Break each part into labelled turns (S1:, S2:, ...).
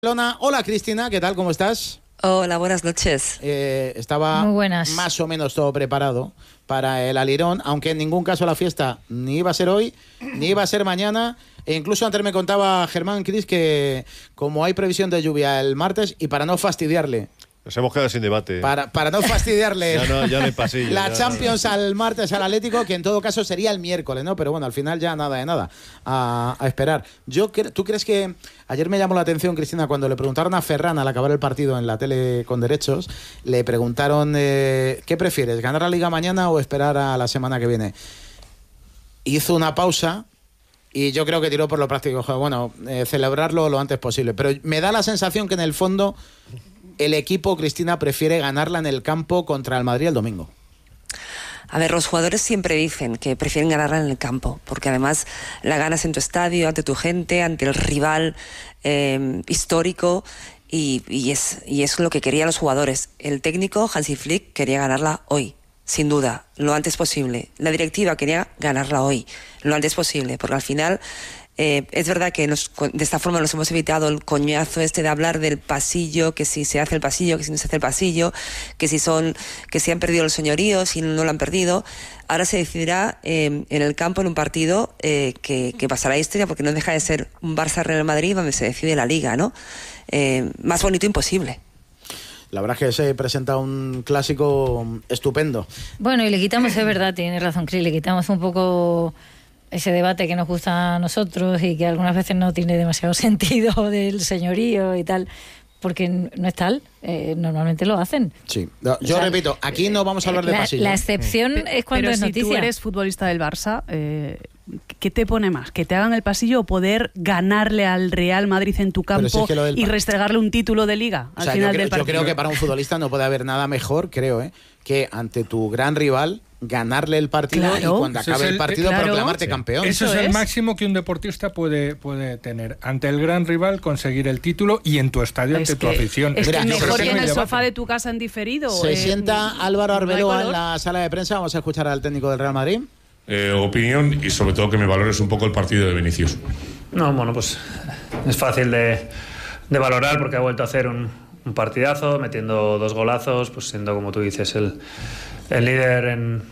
S1: Barcelona. Hola Cristina, ¿qué tal? ¿Cómo estás?
S2: Hola, buenas noches.
S1: Estaba
S3: Muy buenas.
S1: más o menos todo preparado para el Alirón, aunque en ningún caso la fiesta ni iba a ser hoy, ni iba a ser mañana. E incluso antes me contaba Germán Cris que como hay previsión de lluvia el martes, y para no fastidiarle,
S4: nos hemos quedado sin debate.
S1: Para no fastidiarle
S4: ya no hay pasillo,
S1: la
S4: ya,
S1: Champions al martes al Atlético, que en todo caso sería el miércoles, ¿no? Pero bueno, al final ya nada de nada. A esperar. ¿Tú crees que...? Ayer me llamó la atención, Cristina, cuando le preguntaron a Ferran al acabar el partido en la tele con derechos, le preguntaron ¿qué prefieres? ¿Ganar la Liga mañana o esperar a la semana que viene? Hizo una pausa y yo creo que tiró por lo práctico. Bueno, celebrarlo lo antes posible. Pero me da la sensación que en el fondo el equipo, Cristina, prefiere ganarla en el campo contra el Madrid el domingo.
S2: A ver, los jugadores siempre dicen que prefieren ganarla en el campo, porque además la ganas en tu estadio, ante tu gente, ante el rival histórico, y es lo que querían los jugadores. El técnico, Hansi Flick, quería ganarla hoy, sin duda, lo antes posible. La directiva quería ganarla hoy, lo antes posible, porque al final... es verdad que de esta forma nos hemos evitado el coñazo de hablar del pasillo, que si se hace el pasillo, que si no se hace el pasillo, que si han perdido los señoríos, si no lo han perdido. Ahora se decidirá en el campo, en un partido que pasará a la historia, porque no deja de ser un Barça-Real Madrid donde se decide la Liga, ¿no? Más bonito imposible.
S1: La verdad es que se presenta un clásico estupendo.
S3: Bueno, y le quitamos, es verdad, tiene razón Cris, le quitamos un poco ese debate que nos gusta a nosotros y que algunas veces no tiene demasiado sentido del señorío y tal, porque no es tal, normalmente lo hacen.
S1: Sí, yo repito, aquí no vamos a hablar de pasillo.
S3: La excepción es cuando
S5: pero
S3: es noticia.
S5: Si tú eres futbolista del Barça, ¿qué te pone más? ¿Que te hagan el pasillo o poder ganarle al Real Madrid en tu campo y restregarle un título de Liga al final del partido?
S1: Yo creo que para un futbolista no puede haber nada mejor, creo, que ante tu gran rival ganarle el partido, y cuando acabe el partido proclamarte campeón.
S6: Eso es el máximo que un deportista puede tener. Ante el gran rival conseguir el título y en tu estadio ante tu afición.
S5: Es que mejor que en el sofá de tu casa en diferido.
S1: Se sienta Álvaro Arbeloa en la sala de prensa. Vamos a escuchar al técnico del Real Madrid.
S7: Opinión y sobre todo que me valores un poco el partido de Vinicius.
S8: No, bueno, pues es fácil de valorar porque ha vuelto a hacer un partidazo, metiendo 2 golazos, pues siendo, como tú dices, el líder en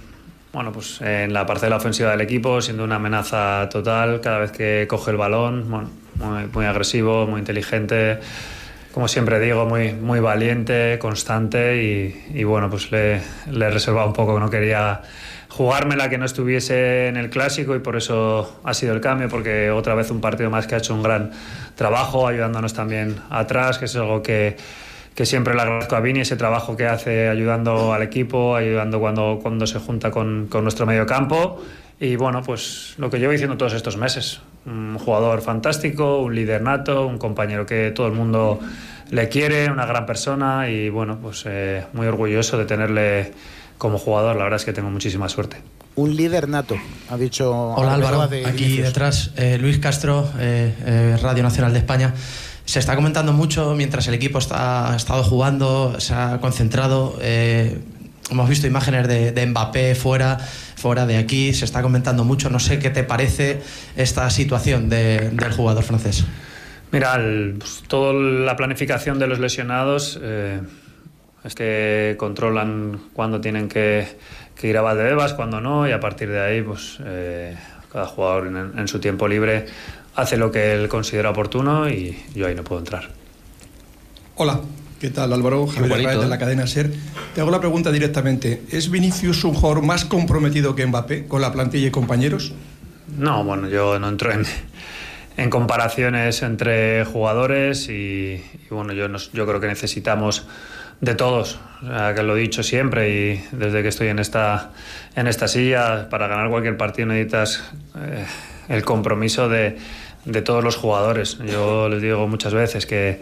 S8: la parcela ofensiva del equipo, siendo una amenaza total cada vez que coge el balón, muy agresivo, muy inteligente, como siempre digo, muy valiente, constante, y bueno, pues le he reservado un poco, que no quería jugármela que no estuviese en el clásico, y por eso ha sido el cambio, porque otra vez un partido más que ha hecho un gran trabajo, ayudándonos también atrás, que es algo que siempre le agradezco a Vini, ese trabajo que hace ayudando al equipo, ayudando cuando se junta con nuestro mediocampo. Y bueno, pues lo que llevo diciendo todos estos meses, un jugador fantástico, un líder nato, un compañero que todo el mundo le quiere, una gran persona, y bueno, pues muy orgulloso de tenerle como jugador. La verdad es que tengo muchísima suerte.
S1: Un líder nato, ha dicho.
S9: Hola Álvaro, aquí detrás Luis Castro, Radio Nacional de España. Se está comentando mucho mientras el equipo ha estado jugando, se ha concentrado. Hemos visto imágenes de Mbappé fuera de aquí, se está comentando mucho. No sé qué te parece esta situación del jugador francés.
S8: Mira, toda la planificación de los lesionados es que controlan cuándo tienen que ir a Valdebebas, cuándo no, y a partir de ahí, pues cada jugador en su tiempo libre hace lo que él considera oportuno, y yo ahí no puedo entrar.
S10: Hola, ¿qué tal Álvaro? Javier Hernández de la cadena SER. Te hago la pregunta directamente. ¿Es Vinicius un jugador más comprometido que Mbappé con la plantilla y compañeros?
S8: No, bueno, yo no entro en comparaciones entre jugadores, y bueno, yo creo que necesitamos de todos, o sea, que lo he dicho siempre, y desde que estoy en esta silla, para ganar cualquier partido necesitas el compromiso de todos los jugadores. Yo les digo muchas veces que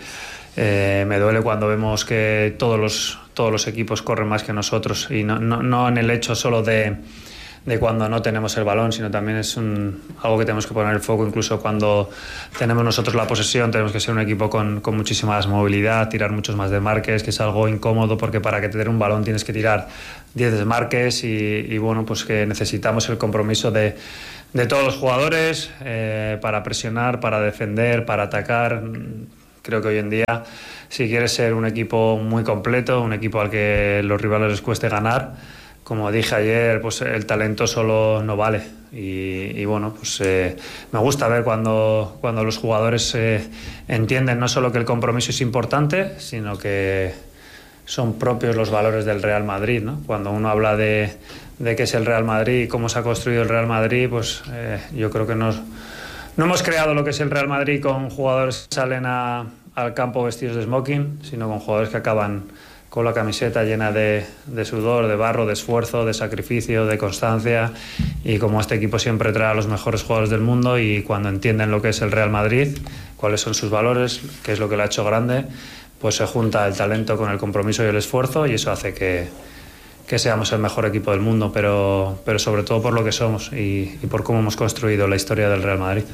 S8: me duele cuando vemos que todos los equipos corren más que nosotros, y no en el hecho solo de cuando no tenemos el balón, sino también es algo que tenemos que poner el foco. Incluso cuando tenemos nosotros la posesión, tenemos que ser un equipo con muchísima más movilidad, tirar muchos más desmarques, que es algo incómodo, porque para que te den un balón tienes que tirar 10 desmarques, y bueno, pues que necesitamos el compromiso de todos los jugadores para presionar, para defender, para atacar, Creo que hoy en día, si quieres ser un equipo muy completo, un equipo al que los rivales les cueste ganar, como dije ayer, pues el talento solo no vale. Y bueno, pues me gusta ver cuando los jugadores entienden no solo que el compromiso es importante, sino que son propios los valores del Real Madrid, ¿no? Cuando uno habla de qué es el Real Madrid y cómo se ha construido el Real Madrid, pues yo creo que no hemos creado lo que es el Real Madrid con jugadores que salen al campo vestidos de smoking, sino con jugadores que acaban con la camiseta llena de sudor, de barro, de esfuerzo, de sacrificio, de constancia, y como este equipo siempre trae a los mejores jugadores del mundo, y cuando entienden lo que es el Real Madrid, cuáles son sus valores, qué es lo que lo ha hecho grande, pues se junta el talento con el compromiso y el esfuerzo, y eso hace que seamos el mejor equipo del mundo, pero sobre todo por lo que somos y por cómo hemos construido la historia del Real Madrid.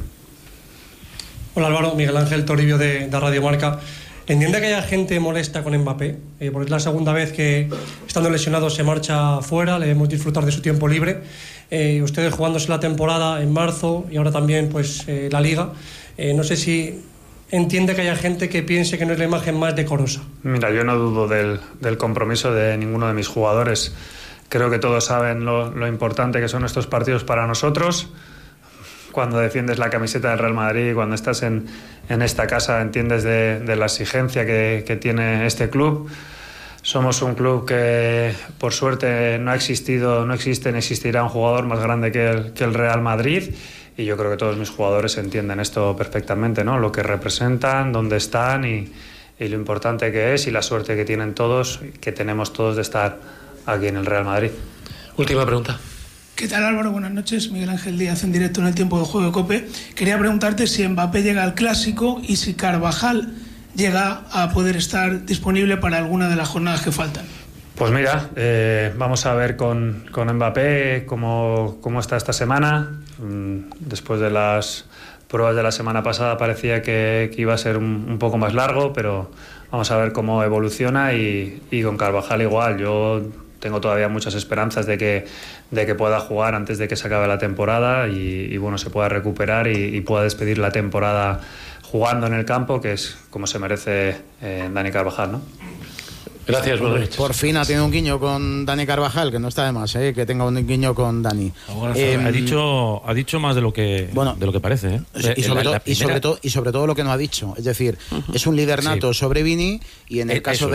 S11: Hola Álvaro, Miguel Ángel Toribio de Radio Marca. ¿Entiende que haya gente molesta con Mbappé? Porque es la segunda vez que, estando lesionado, se marcha fuera, le vemos disfrutar de su tiempo libre. Ustedes jugándose la temporada en marzo y ahora también pues la Liga. No sé si entiende que haya gente que piense que no es la imagen más decorosa. Mira, yo no dudo del compromiso de ninguno de mis jugadores. Creo que todos saben lo importante que son estos partidos para nosotros. Cuando defiendes la camiseta del Real Madrid, cuando estás en esta casa, entiendes de la exigencia que tiene este club. Somos un club que, por suerte, no existe ni existirá un jugador más grande que el Real Madrid, y yo creo que todos mis jugadores entienden esto perfectamente, ¿no? Lo que representan, dónde están y lo importante que es, y la suerte que tienen todos, que tenemos todos de estar aquí en el Real Madrid.
S12: Última pregunta.
S13: ¿Qué tal, Álvaro? Buenas noches. Miguel Ángel Díaz en directo en el Tiempo de Juego de COPE. Quería preguntarte si Mbappé llega al Clásico y si Carvajal llega a poder estar disponible para alguna de las jornadas que faltan.
S8: Pues mira, vamos a ver con Mbappé cómo está esta semana. Después de las pruebas de la semana pasada parecía que iba a ser un poco más largo, pero vamos a ver cómo evoluciona, y con Carvajal igual. Yo tengo todavía muchas esperanzas de que pueda jugar antes de que se acabe la temporada y bueno, se pueda recuperar y pueda despedir la temporada jugando en el campo, que es como se merece Dani Carvajal, ¿no?
S12: Gracias, buenas noches.
S1: Por fin ha tenido un guiño con Dani Carvajal, que no está de más, que tenga un guiño con Dani.
S14: Ha dicho más de lo que parece.
S1: Y sobre todo lo que no ha dicho. Es decir, es un líder nato sobre Vini, y en el caso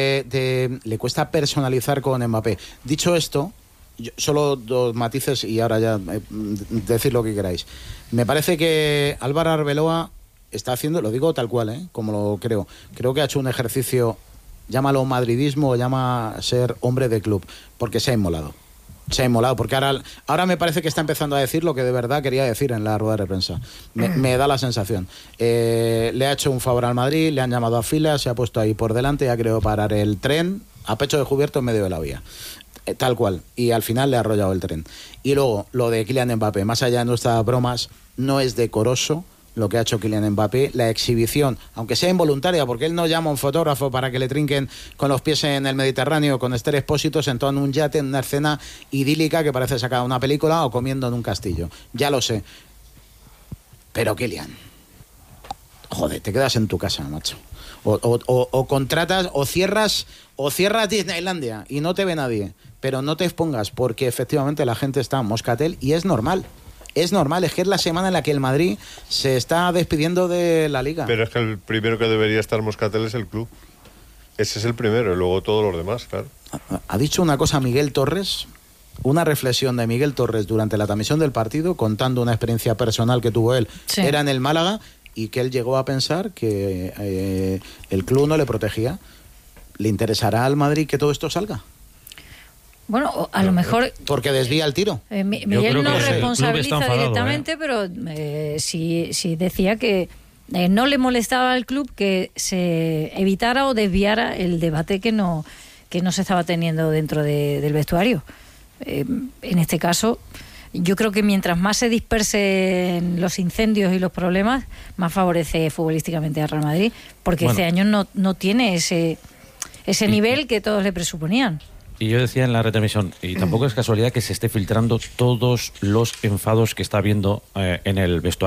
S1: de le cuesta personalizar con Mbappé. Dicho esto, solo dos matices y ahora ya decir lo que queráis. Me parece que Álvaro Arbeloa está haciendo, lo digo tal cual, como lo creo que ha hecho un ejercicio, llámalo madridismo o llama ser hombre de club, porque se ha inmolado, porque ahora me parece que está empezando a decir lo que de verdad quería decir en la rueda de prensa. Me da la sensación. Le ha hecho un favor al Madrid, le han llamado a fila, se ha puesto ahí por delante y ha querido parar el tren a pecho descubierto en medio de la vía. Tal cual, y al final le ha arrollado el tren. Y luego, lo de Kylian Mbappé, más allá de nuestras bromas, no es decoroso lo que ha hecho Kylian Mbappé, la exhibición, aunque sea involuntaria, porque él no llama a un fotógrafo para que le trinquen con los pies en el Mediterráneo con Esther Expósito sentado en un yate en una escena idílica que parece sacada de una película, o comiendo en un castillo. Ya lo sé. Pero Kylian, joder, te quedas en tu casa, macho. O contratas, o cierras Disneylandia y no te ve nadie, pero no te expongas, porque efectivamente la gente está moscatel y es normal. Es que es la semana en la que el Madrid se está despidiendo de la Liga.
S4: Pero es que el primero que debería estar moscatel es el club. Ese es el primero, y luego todos los demás, claro.
S1: Ha dicho una cosa Miguel Torres, una reflexión de Miguel Torres durante la transmisión del partido, contando una experiencia personal que tuvo él. Sí. Era en el Málaga, y que él llegó a pensar que el club no le protegía. ¿Le interesará al Madrid que todo esto salga?
S3: Bueno, a lo mejor...
S1: Porque desvía el tiro.
S3: Miguel no responsabiliza directamente, pero sí decía que no le molestaba al club que se evitara o desviara el debate que no se estaba teniendo dentro del vestuario. En este caso, yo creo que mientras más se dispersen los incendios y los problemas, más favorece futbolísticamente a Real Madrid, porque este año no tiene ese nivel que todos le presuponían.
S14: Y yo decía en la retransmisión, y tampoco es casualidad que se esté filtrando todos los enfados que está habiendo en el vestuario.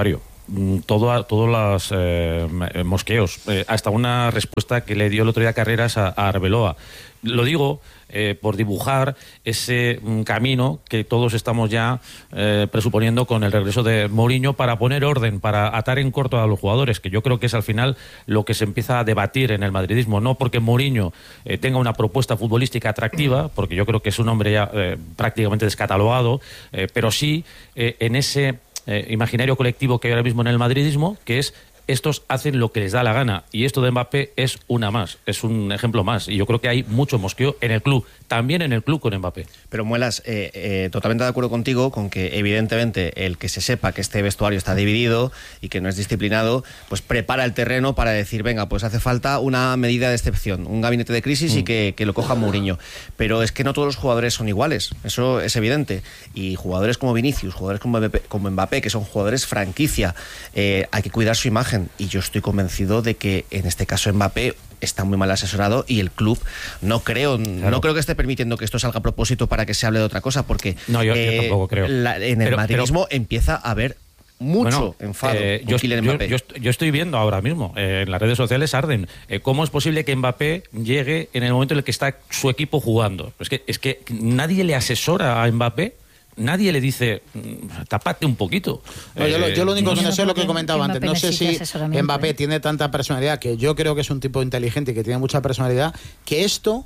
S14: todos los mosqueos, hasta una respuesta que le dio el otro día Carreras a Arbeloa. Lo digo por dibujar ese camino que todos estamos ya presuponiendo con el regreso de Mourinho, para poner orden, para atar en corto a los jugadores, que yo creo que es al final lo que se empieza a debatir en el madridismo. No porque Mourinho tenga una propuesta futbolística atractiva, porque yo creo que es un hombre ya prácticamente descatalogado, pero sí en ese imaginario colectivo que hay ahora mismo en el madridismo, que es: estos hacen lo que les da la gana, y esto de Mbappé es una más, es un ejemplo más, y yo creo que hay mucho mosqueo en el club, también en el club con Mbappé.
S15: Pero Muelas, totalmente de acuerdo contigo con que evidentemente el que se sepa que este vestuario está dividido y que no es disciplinado, pues prepara el terreno para decir, venga, pues hace falta una medida de excepción, un gabinete de crisis y que lo coja Mourinho. Pero es que no todos los jugadores son iguales, eso es evidente, y jugadores como Vinicius, jugadores como Mbappé, que son jugadores franquicia, hay que cuidar su imagen. Y yo estoy convencido de que en este caso Mbappé está muy mal asesorado, y el club no creo que esté permitiendo que esto salga a propósito para que se hable de otra cosa, porque
S14: yo tampoco creo.
S15: En el madridismo empieza a haber mucho enfado con Kylian Mbappé.
S14: Yo estoy viendo ahora mismo, en las redes sociales arden, cómo es posible que Mbappé llegue en el momento en el que está su equipo jugando. Es que nadie le asesora a Mbappé. Nadie le dice, tapate un poquito.
S1: Yo lo único que no sé es lo que comentaba antes. No sé si Mbappé tiene tanta personalidad, que yo creo que es un tipo inteligente y que tiene mucha personalidad, que esto,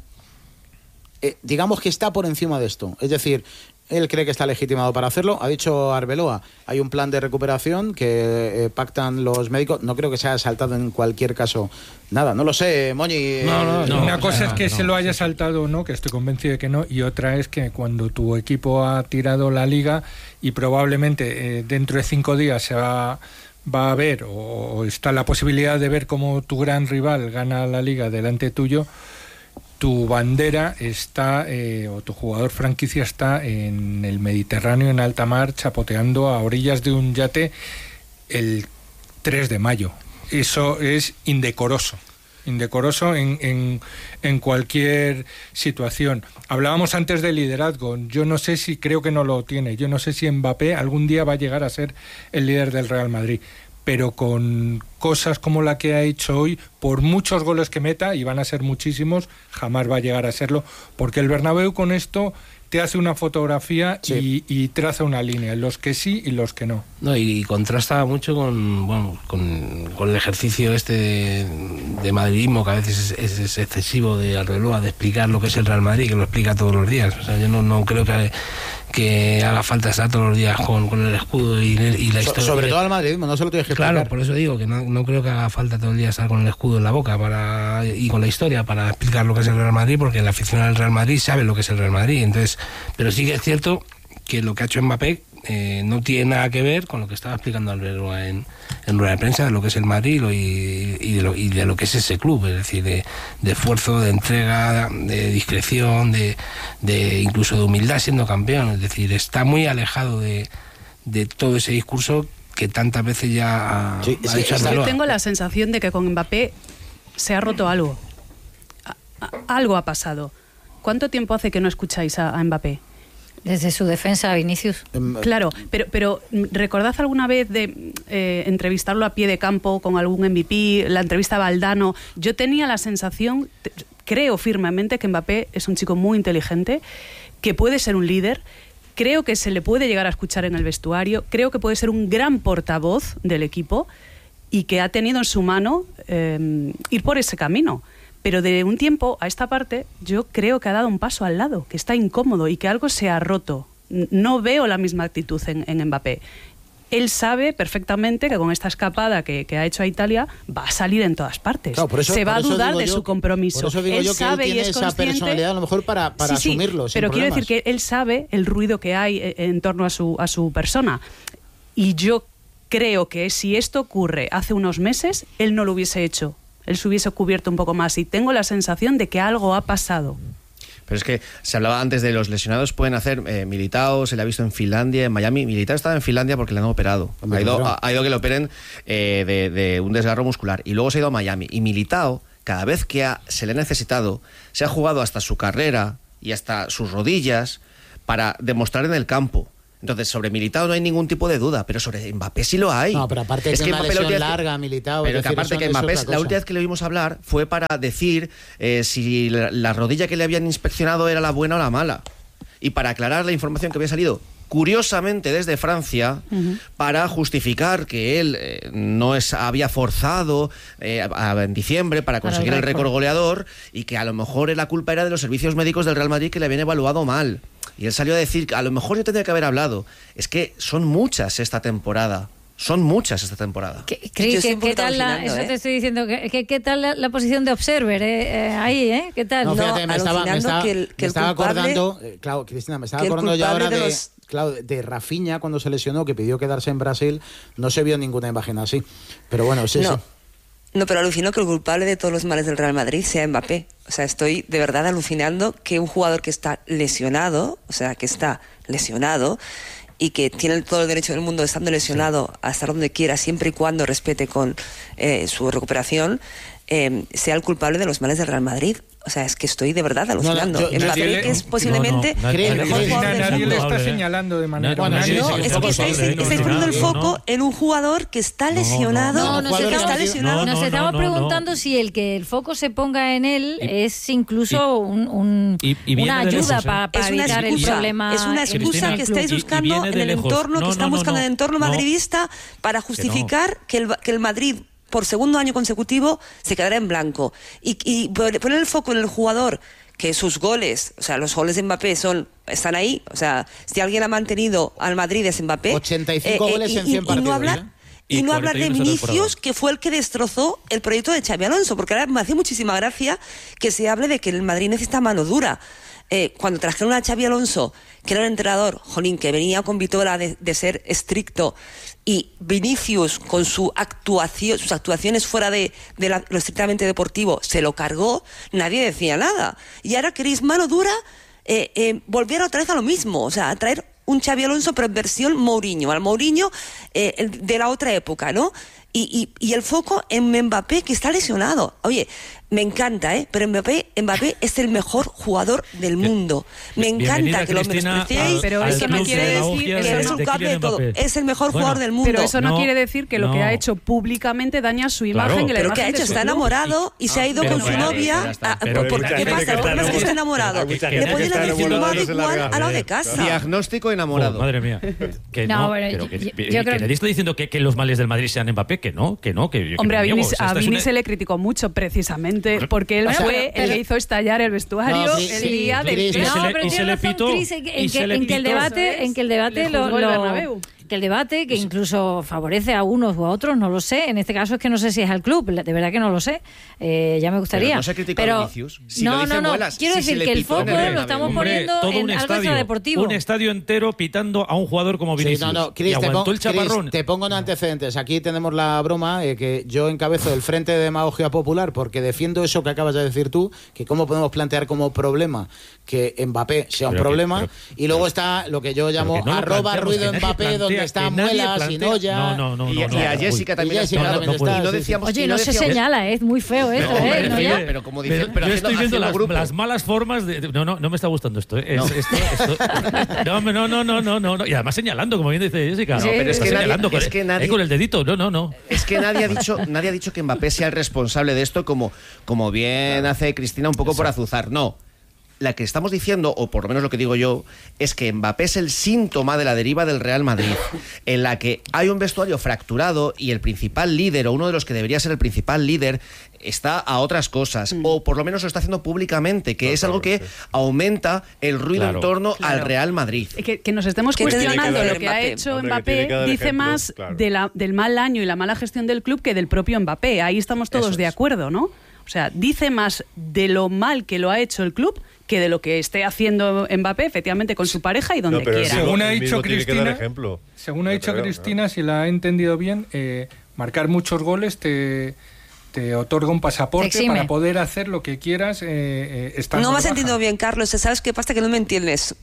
S1: digamos que está por encima de esto. Es decir, él cree que está legitimado para hacerlo. Ha dicho Arbeloa, hay un plan de recuperación que pactan los médicos. No creo que se haya saltado en cualquier caso nada. No lo sé, Moñi.
S6: Una cosa es que se lo haya saltado o no, que estoy convencido de que no, y otra es que cuando tu equipo ha tirado la liga y probablemente dentro de 5 días se va a ver, o está la posibilidad de ver cómo tu gran rival gana la liga delante tuyo, tu bandera está, o tu jugador franquicia está en el Mediterráneo, en alta mar, chapoteando a orillas de un yate el 3 de mayo. Eso es indecoroso en cualquier situación. Hablábamos antes de liderazgo. Yo no sé si, creo que no lo tiene. Yo no sé si Mbappé algún día va a llegar a ser el líder del Real Madrid. Pero con cosas como la que ha hecho hoy, por muchos goles que meta, y van a ser muchísimos, jamás va a llegar a serlo, porque el Bernabéu con esto te hace una fotografía y traza una línea, los que sí y los que no.
S16: Y contrasta mucho con el ejercicio este de madridismo, que a veces es excesivo, de Arbeloa, de explicar lo que es el Real Madrid, que lo explica todos los días. O sea, yo no creo que haga falta estar todos los días con el escudo y la historia.
S1: Sobre todo al madridismo, no se lo tienes que explicar.
S16: Claro, por eso digo que no creo que haga falta todo el día estar con el escudo en la boca y con la historia para explicar lo que es el Real Madrid, porque el aficionado del Real Madrid sabe lo que es el Real Madrid. Entonces, pero sí que es cierto que lo que ha hecho Mbappé no tiene nada que ver con lo que estaba explicando Arbeloa en rueda de prensa, de lo que es el Madrid y de lo que es ese club, es decir, de esfuerzo, de entrega, de discreción, de incluso de humildad siendo campeón. Es decir, está muy alejado de todo ese discurso que tantas veces ya ha dicho Arbeloa.
S5: Yo tengo la sensación de que con Mbappé se ha roto algo. Algo ha pasado. ¿Cuánto tiempo hace que no escucháis a Mbappé?
S3: Desde su defensa a Vinicius.
S5: Claro, pero ¿recordad alguna vez de entrevistarlo a pie de campo con algún MVP, la entrevista a Valdano? Yo tenía la sensación, creo firmemente, que Mbappé es un chico muy inteligente, que puede ser un líder, creo que se le puede llegar a escuchar en el vestuario, creo que puede ser un gran portavoz del equipo y que ha tenido en su mano ir por ese camino. Pero de un tiempo a esta parte yo creo que ha dado un paso al lado, que está incómodo y que algo se ha roto. No veo la misma actitud en Mbappé. Él sabe perfectamente que con esta escapada que ha hecho a Italia va a salir en todas partes.
S1: Claro,
S5: se va a dudar de su compromiso.
S1: Por eso digo yo que él tiene esa personalidad a lo mejor para asumirlo.
S5: Pero quiero decir que él sabe el ruido que hay en torno a su persona. Y yo creo que si esto ocurre hace unos meses, él no lo hubiese hecho. Él se hubiese cubierto un poco más, y tengo la sensación de que algo ha pasado.
S15: Pero es que se hablaba antes de los lesionados pueden hacer Militao, se le ha visto en Finlandia, en Miami. Militao estaba en Finlandia porque le han operado. Ha ido que le operen de un desgarro muscular, y luego se ha ido a Miami. Y Militao, cada vez que se le ha necesitado, se ha jugado hasta su carrera y hasta sus rodillas para demostrar en el campo Entonces, sobre Militao no hay ningún tipo de duda, pero sobre Mbappé sí lo hay.
S1: No, pero aparte es que una lesión larga, Militao.
S15: Pero que aparte que Mbappé, la última vez que le oímos hablar fue para decir si la rodilla que le habían inspeccionado era la buena o la mala. Y para aclarar la información que había salido curiosamente desde Francia, para justificar que él había forzado en diciembre para conseguir el récord goleador y que a lo mejor la culpa era de los servicios médicos del Real Madrid que le habían evaluado mal. Y él salió a decir que a lo mejor yo tendría que haber hablado. Es que son muchas esta temporada.
S3: Cris, ¿qué tal eso te estoy diciendo? ¿Qué tal la posición de observer ahí? ¿Qué tal?
S1: No, fíjate, me estaba acordando, claro, Cristina, me estaba acordando ya ahora de Rafinha cuando se lesionó, que pidió quedarse en Brasil. No se vio ninguna imagen así. Pero bueno, sí.
S2: No, pero alucino que el culpable de todos los males del Real Madrid sea Mbappé. O sea, estoy de verdad alucinando que un jugador que está lesionado, y que tiene todo el derecho del mundo, estando lesionado, a estar donde quiera, siempre y cuando respete con su recuperación, sea el culpable de los males del Real Madrid. O sea, es que estoy de verdad alucinando. Mbappé, que es posiblemente el mejor jugador del mundo.
S6: Nadie le está señalando de manera...
S2: es que estáis poniendo el foco en un jugador que está lesionado.
S3: Nos estamos preguntando si el foco se ponga en él es incluso una ayuda para evitar el problema.
S2: Es una excusa que estáis buscando en el entorno, que están buscando en el entorno madridista para justificar que el Madrid, por segundo año consecutivo, se quedará en blanco. Y poner el foco en el jugador, que sus goles, o sea, los goles de Mbappé están ahí. O sea, si alguien ha mantenido al Madrid es Mbappé.
S1: 85 goles en 100 partidos.
S2: Y no hablar de Vinicius, que fue el que destrozó el proyecto de Xabi Alonso, porque ahora me hace muchísima gracia que se hable de que el Madrid necesita mano dura. Cuando trajeron a Xabi Alonso, que era un entrenador, que venía con Vitola de ser estricto, y Vinicius con sus actuaciones fuera de lo estrictamente deportivo se lo cargó, nadie decía nada. Y ahora queréis mano dura, volver otra vez a lo mismo, o sea, a traer un Xabi Alonso pero en versión Mourinho, al Mourinho de la otra época, ¿no? Y el foco en Mbappé, que está lesionado. Oye, me encanta, pero Mbappé es el mejor jugador del mundo. Me encanta que lo menospreciéis,
S5: pero eso no quiere decir
S2: que es un cable de todo. Es el mejor jugador del mundo.
S5: Pero eso no quiere decir que lo que ha hecho públicamente daña su imagen.
S2: Pero que ha hecho, está enamorado y se ha ido con su novia. ¿Qué pasa? ¿Por qué es que está enamorado? Le pueden haber firmado igual a lo de casa.
S15: Diagnóstico enamorado.
S14: Madre mía. Que nadie está diciendo que los males del Madrid sean Mbappé, que no.
S5: Hombre, a Vini se le criticó mucho precisamente porque él fue el que hizo estallar el vestuario el día del...
S14: Y se le pitó.
S3: En que el debate que incluso favorece a unos o a otros, no lo sé. En este caso es que no sé si es al club, de verdad que no lo sé. Ya me gustaría.
S15: Pero no se critica a Vinicius. Si
S3: no. Quiero decir que el foco lo estamos poniendo en algo extradeportivo.
S14: Un estadio entero pitando a un jugador como Vinicius.
S1: Cris, te pongo en antecedentes. Aquí tenemos la broma que yo encabezo el Frente de Demagogia Popular porque defiendo eso que acabas de decir tú, que cómo podemos plantear como problema que Mbappé sea un problema, y luego está lo que yo llamo @ruido Mbappé, donde está Muelas y Noya.
S15: Y a Jessica también está.
S3: Oye, no se señala, es muy feo esto,
S15: pero como dice,
S14: yo estoy viendo las malas formas de... No me está gustando esto. No. Y además señalando, como bien dice Jessica.
S15: No, pero es que nadie
S14: con el dedito. No.
S15: Es que nadie ha dicho que Mbappé sea el responsable de esto, como bien hace Cristina un poco por azuzar. No. La que estamos diciendo, o por lo menos lo que digo yo, es que Mbappé es el síntoma de la deriva del Real Madrid, en la que hay un vestuario fracturado y el principal líder, o uno de los que debería ser el principal líder, está a otras cosas, o por lo menos lo está haciendo públicamente, que es algo que aumenta el ruido en torno al Real Madrid.
S5: Que nos estemos cuestionando lo que ha hecho Mbappé dice más del mal año y la mala gestión del club que del propio Mbappé. Ahí estamos todos de acuerdo, ¿no? O sea, dice más de lo mal que lo ha hecho el club que de lo que esté haciendo Mbappé, efectivamente, con su pareja y donde quiera.
S6: Según ha dicho Cristina, si la ha entendido bien, marcar muchos goles te te otorga un pasaporte para poder hacer lo que quieras.
S2: No me has entendido bien, Carlos. ¿Sabes qué pasa? Que no me entiendes.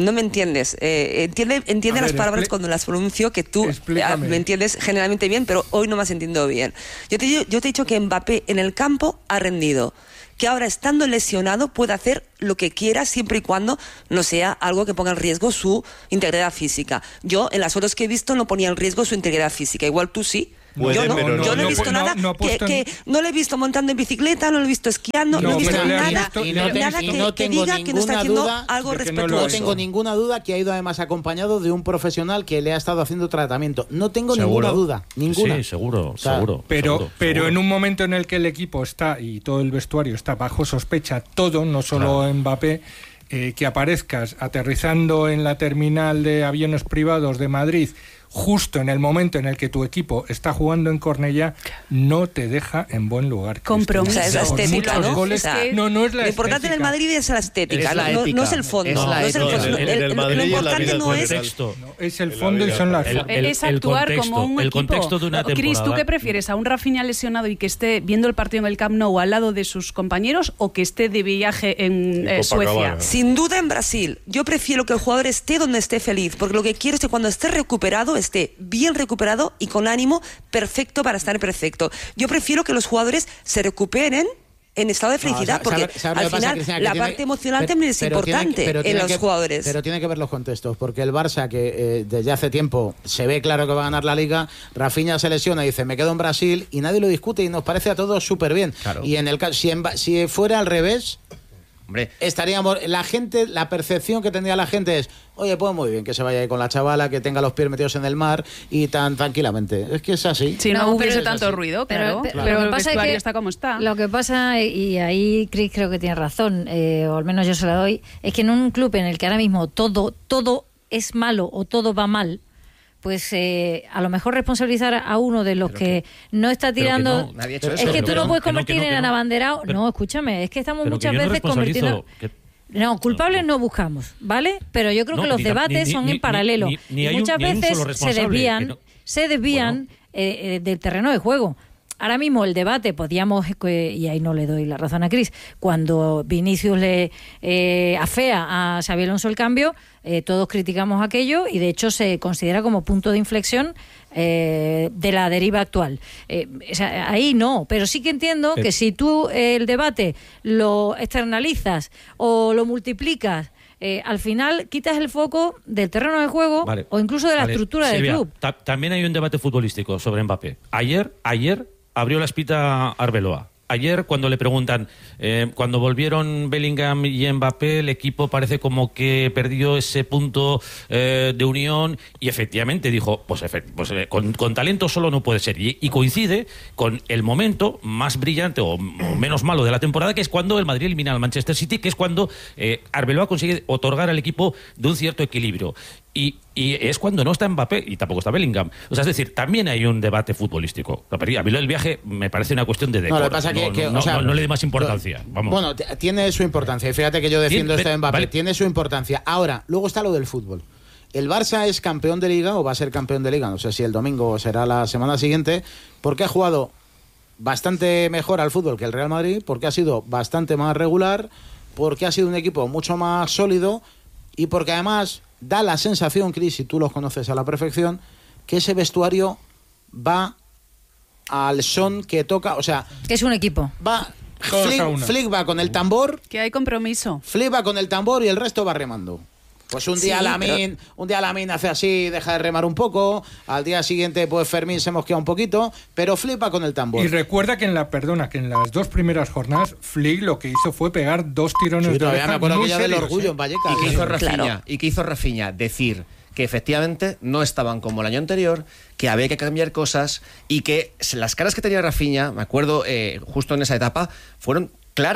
S2: Entiende las palabras cuando las pronuncio, que tú me entiendes generalmente bien, pero hoy no me has entendido bien. Yo te he dicho que Mbappé en el campo ha rendido, que ahora estando lesionado puede hacer lo que quiera siempre y cuando no sea algo que ponga en riesgo su integridad física. Yo en las fotos que he visto no ponía en riesgo su integridad física, igual tú sí. Yo no he visto nada, no le he visto montando en bicicleta, no lo he visto esquiando, no he visto nada que diga que no está haciendo algo respetuoso.
S1: No tengo ninguna duda que ha ido además acompañado de un profesional que le ha estado haciendo tratamiento. No tengo ninguna duda, ninguna.
S14: Sí, seguro.
S6: Pero en un momento en el que el equipo está y todo el vestuario está bajo sospecha, todo, no solo Mbappé, que aparezcas aterrizando en la terminal de aviones privados de Madrid justo en el momento en el que tu equipo está jugando en Cornellá, no te deja en buen lugar.
S2: Compromiso. Es la estética, ¿no?
S6: Goles, no es la
S2: lo importante
S6: estética.
S2: en el Madrid es la estética, no es el fondo. Lo importante no es...
S6: Es el fondo y son las formas.
S5: Es actuar como un
S14: el
S5: equipo.
S14: Contexto de una temporada.
S5: Cris, ¿tú qué prefieres? ¿A un Rafinha lesionado y que esté viendo el partido en el Camp Nou al lado de sus compañeros o que esté de viaje en Suecia?
S2: Sin duda en Brasil. Yo prefiero que el jugador esté donde esté feliz, porque lo que quiero es que cuando esté recuperado, esté bien recuperado y con ánimo perfecto para estar perfecto. Yo prefiero que los jugadores se recuperen en estado de felicidad, porque al final la parte emocional también es importante en los jugadores.
S1: Pero tiene que ver los contextos, porque el Barça, que desde hace tiempo se ve claro que va a ganar la Liga, Rafinha se lesiona y dice, me quedo en Brasil, y nadie lo discute y nos parece a todos súper bien. Claro. Y en el caso, si fuera al revés...
S15: Hombre,
S1: estaríamos, la percepción que tendría la gente es, oye, pues muy bien que se vaya ahí con la chavala, que tenga los pies metidos en el mar y tan tranquilamente. Es que es así.
S5: Si no hubiese tanto ruido, claro. Pero el vestuario está como está.
S3: Lo que pasa, y ahí Cris creo que tiene razón, o al menos yo se la doy, es que en un club en el que ahora mismo todo es malo o todo va mal, pues a lo mejor responsabilizar a uno de los que no está tirando... Es que tú no puedes convertir en abanderado... No, escúchame, es que estamos muchas veces convirtiendo... No, culpables no buscamos, ¿vale? Pero yo creo que los debates son en paralelo. Y muchas veces se desvían del terreno de juego. Ahora mismo el debate, podíamos, y ahí no le doy la razón a Cris, cuando Vinicius le afea a Xabi Alonso el cambio, todos criticamos aquello y de hecho se considera como punto de inflexión de la deriva actual. Ahí no, pero sí que entiendo que si tú el debate lo externalizas o lo multiplicas, al final quitas el foco del terreno de juego o incluso de la estructura del club.
S14: También hay un debate futbolístico sobre Mbappé. Ayer abrió la espita Arbeloa. Ayer, cuando le preguntan, cuando volvieron Bellingham y Mbappé, el equipo parece como que perdió ese punto de unión, y efectivamente dijo, con talento solo no puede ser. Y coincide con el momento más brillante o menos malo de la temporada, que es cuando el Madrid elimina al Manchester City, que es cuando Arbeloa consigue otorgar al equipo de un cierto equilibrio. Y es cuando no está Mbappé y tampoco está Bellingham. O sea, es decir, también hay un debate futbolístico. A mí lo del viaje me parece una cuestión de decoro. No le dé más importancia. Vamos.
S1: Bueno, tiene su importancia. Y fíjate que yo defiendo esto de Mbappé. Tiene su importancia. Ahora, luego está lo del fútbol. El Barça es campeón de Liga o va a ser campeón de Liga. No sé si el domingo o será la semana siguiente, porque ha jugado bastante mejor al fútbol que el Real Madrid, porque ha sido bastante más regular, porque ha sido un equipo mucho más sólido y porque además da la sensación, Cris, y tú los conoces a la perfección, que ese vestuario va al son que toca, o sea...
S3: Que es un equipo.
S1: Flick va con el tambor...
S5: Que hay compromiso.
S1: Flick va con el tambor y el resto va remando. Pues un día Lamine hace así, deja de remar un poco, al día siguiente pues Fermín se mosquea un poquito, pero Flick va con el tambor.
S6: Y recuerda que en las dos primeras jornadas Flick lo que hizo fue pegar 2 tirones de oreja.
S1: Me acuerdo
S6: muy
S1: ya
S6: serios,
S1: del orgullo en Vallecas.
S15: ¿Y qué hizo Rafinha? Decir que efectivamente no estaban como el año anterior, que había que cambiar cosas y que las caras que tenía Rafinha, me acuerdo justo en esa etapa, fueron claras.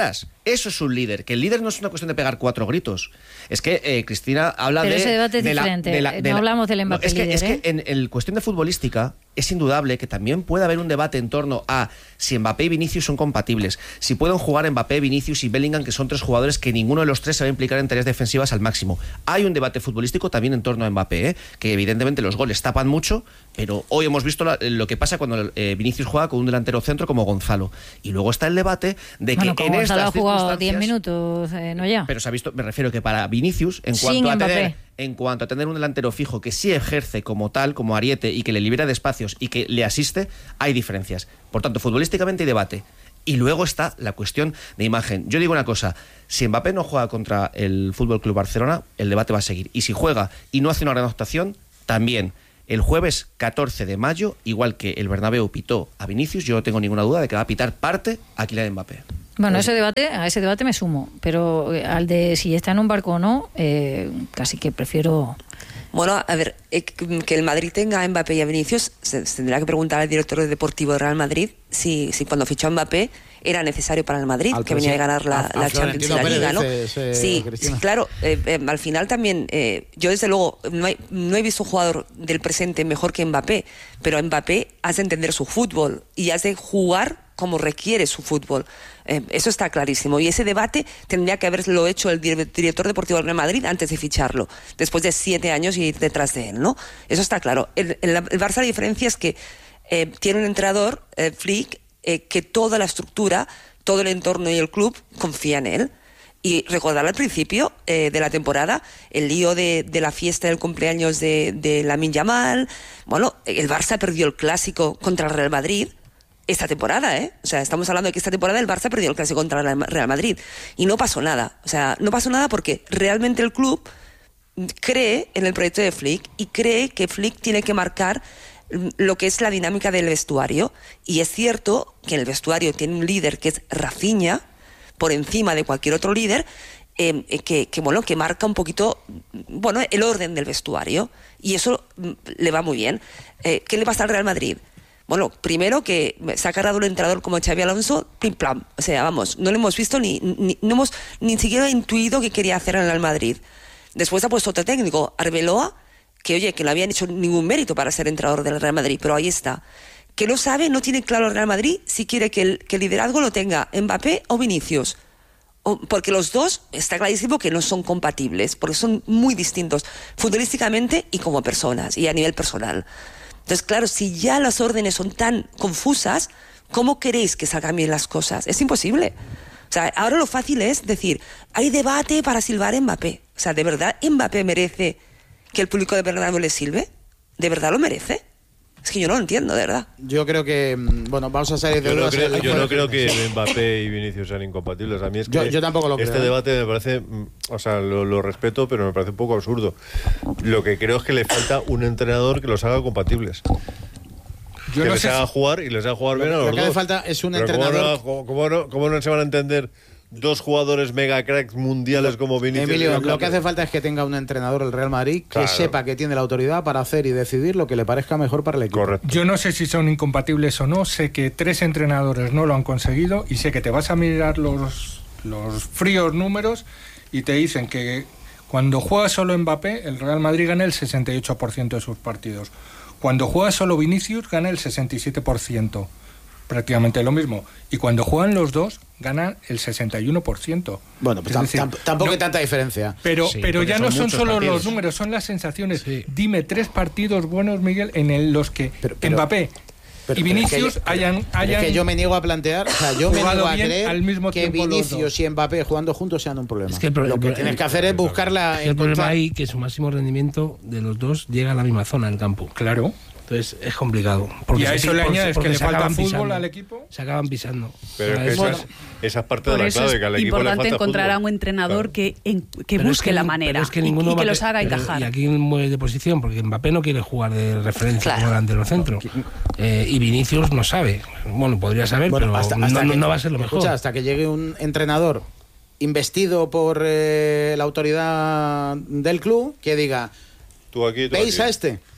S15: Eso es un líder, que el líder no es una cuestión de pegar 4 gritos. Es que Cristina habla
S3: pero
S15: de...
S3: ese debate es diferente, no hablamos del Mbappé líder.
S15: Es que en el cuestión de futbolística es indudable que también puede haber un debate en torno a si Mbappé y Vinicius son compatibles, si pueden jugar Mbappé, Vinicius y Bellingham, que son 3 jugadores que ninguno de los 3 se va a implicar en tareas defensivas al máximo. Hay un debate futbolístico también en torno a Mbappé, que evidentemente los goles tapan mucho, pero hoy hemos visto lo que pasa cuando Vinicius juega con un delantero centro como Gonzalo. Y luego está el debate de que en
S3: Gonzalo
S15: estas
S3: ha jugado
S15: circunstancias...
S3: 10 minutos, no ya.
S15: Pero se ha visto, me refiero que para Vinicius, en cuanto a tener un delantero fijo que sí ejerce como tal, como ariete, y que le libera de espacios y que le asiste, hay diferencias. Por tanto, futbolísticamente hay debate. Y luego está la cuestión de imagen. Yo digo una cosa, si Mbappé no juega contra el Fútbol Club Barcelona, el debate va a seguir. Y si juega y no hace una gran actuación, también. El jueves 14 de mayo, igual que el Bernabéu pitó a Vinicius, yo no tengo ninguna duda de que va a pitar parte a Kylian Mbappé.
S3: Bueno, a ese debate me sumo, pero al de si está en un barco o no, casi que prefiero...
S2: Bueno, a ver, que el Madrid tenga a Mbappé y a Vinicius, se tendrá que preguntar al director deportivo de Real Madrid si cuando fichó a Mbappé era necesario para el Madrid, que venía de ganar la Champions y la Liga, ¿no? Sí, claro, al final también, yo desde luego no he visto un jugador del presente mejor que Mbappé, pero Mbappé hace entender su fútbol y hace jugar como requiere su fútbol. Eso está clarísimo. Y ese debate tendría que haberlo hecho el director deportivo del Real Madrid antes de ficharlo, después de 7 años y ir detrás de él, ¿no? Eso está claro. El Barça, la diferencia es que tiene un entrenador, Flick, que toda la estructura, todo el entorno y el club confía en él. Y recordar al principio de la temporada el lío de la fiesta del cumpleaños de Lamine Yamal. Bueno, el Barça perdió el clásico contra el Real Madrid esta temporada, O sea, estamos hablando de que esta temporada el Barça perdió el clásico contra el Real Madrid y no pasó nada. O sea, no pasó nada porque realmente el club cree en el proyecto de Flick y cree que Flick tiene que marcar lo que es la dinámica del vestuario. Y es cierto que el vestuario tiene un líder que es Rafinha, por encima de cualquier otro líder, que marca un poquito, el orden del vestuario. Y eso le va muy bien. ¿Qué le pasa al Real Madrid? Bueno, primero que se ha cargado un entrenador como Xabi Alonso, plim plam. O sea, vamos, no lo hemos visto no hemos ni siquiera intuido qué quería hacer en el Madrid. Después ha puesto otro técnico, Arbeloa, que no habían hecho ningún mérito para ser entrenador del Real Madrid, pero ahí está. Que no sabe, no tiene claro el Real Madrid si quiere que el liderazgo lo tenga Mbappé o Vinicius. Porque los dos está clarísimo que no son compatibles, porque son muy distintos futbolísticamente y como personas, y a nivel personal. Entonces, claro, si ya las órdenes son tan confusas, ¿cómo queréis que salgan bien las cosas? Es imposible. O sea, ahora lo fácil es decir, hay debate para silbar a Mbappé. O sea, ¿de verdad Mbappé merece que el público de Bernabéu le silbe? ¿De verdad lo merece? Es que yo no lo entiendo, de verdad.
S1: Yo creo que, vamos a salir de dudas.
S4: Yo no creo que Mbappé y Vinicius sean incompatibles. A mí es que
S1: yo tampoco lo creo.
S4: Este debate me parece, lo respeto, pero me parece un poco absurdo. Lo que creo es que le falta un entrenador que los haga compatibles. Que les haga jugar y les haga jugar bien a los dos.
S1: Lo que hace falta es un entrenador.
S4: ¿Cómo no se van a entender dos jugadores mega cracks mundiales como Vinicius?
S1: Emilio, lo que hace falta es que tenga un entrenador el Real Madrid que sepa que tiene la autoridad para hacer y decidir lo que le parezca mejor para el equipo.
S4: Correcto.
S6: Yo no sé si son incompatibles o no, sé que 3 entrenadores no lo han conseguido y sé que te vas a mirar los fríos números y te dicen que cuando juega solo Mbappé, el Real Madrid gana el 68% de sus partidos. Cuando juega solo Vinicius, gana el 67%. Prácticamente lo mismo. Y cuando juegan los dos, ganan el 61%.
S1: Bueno, pues tampoco hay tanta diferencia.
S6: Pero ya no son solo partidos. Los números, son las sensaciones. Sí. Dime 3 partidos buenos, Miguel, en los que Mbappé y Vinicius hayan
S1: es que yo me niego a plantear, o sea, yo me niego a creer al mismo que Vinicius y Mbappé jugando juntos sean un problema. Es que lo que tienes que hacer es buscarla.
S16: El problema ahí que su máximo rendimiento de los dos llega a la misma zona del campo.
S6: Claro.
S16: Entonces es complicado.
S6: Y a eso le añades que le falta fútbol al equipo.
S16: Se acaban pisando.
S4: Pero es que esa es parte de la clave, que al equipo le falta fútbol.
S5: Es importante encontrar a un entrenador que busque la manera y que los haga encajar.
S16: Y aquí mueve de posición, porque Mbappé no quiere jugar de referencia como delantero centro. Y Vinicius no sabe. Bueno, podría saber, pero no va a ser lo mejor.
S1: Escucha, hasta que llegue un entrenador investido por la autoridad del club que diga,
S4: tú aquí,
S1: ¿veis a este?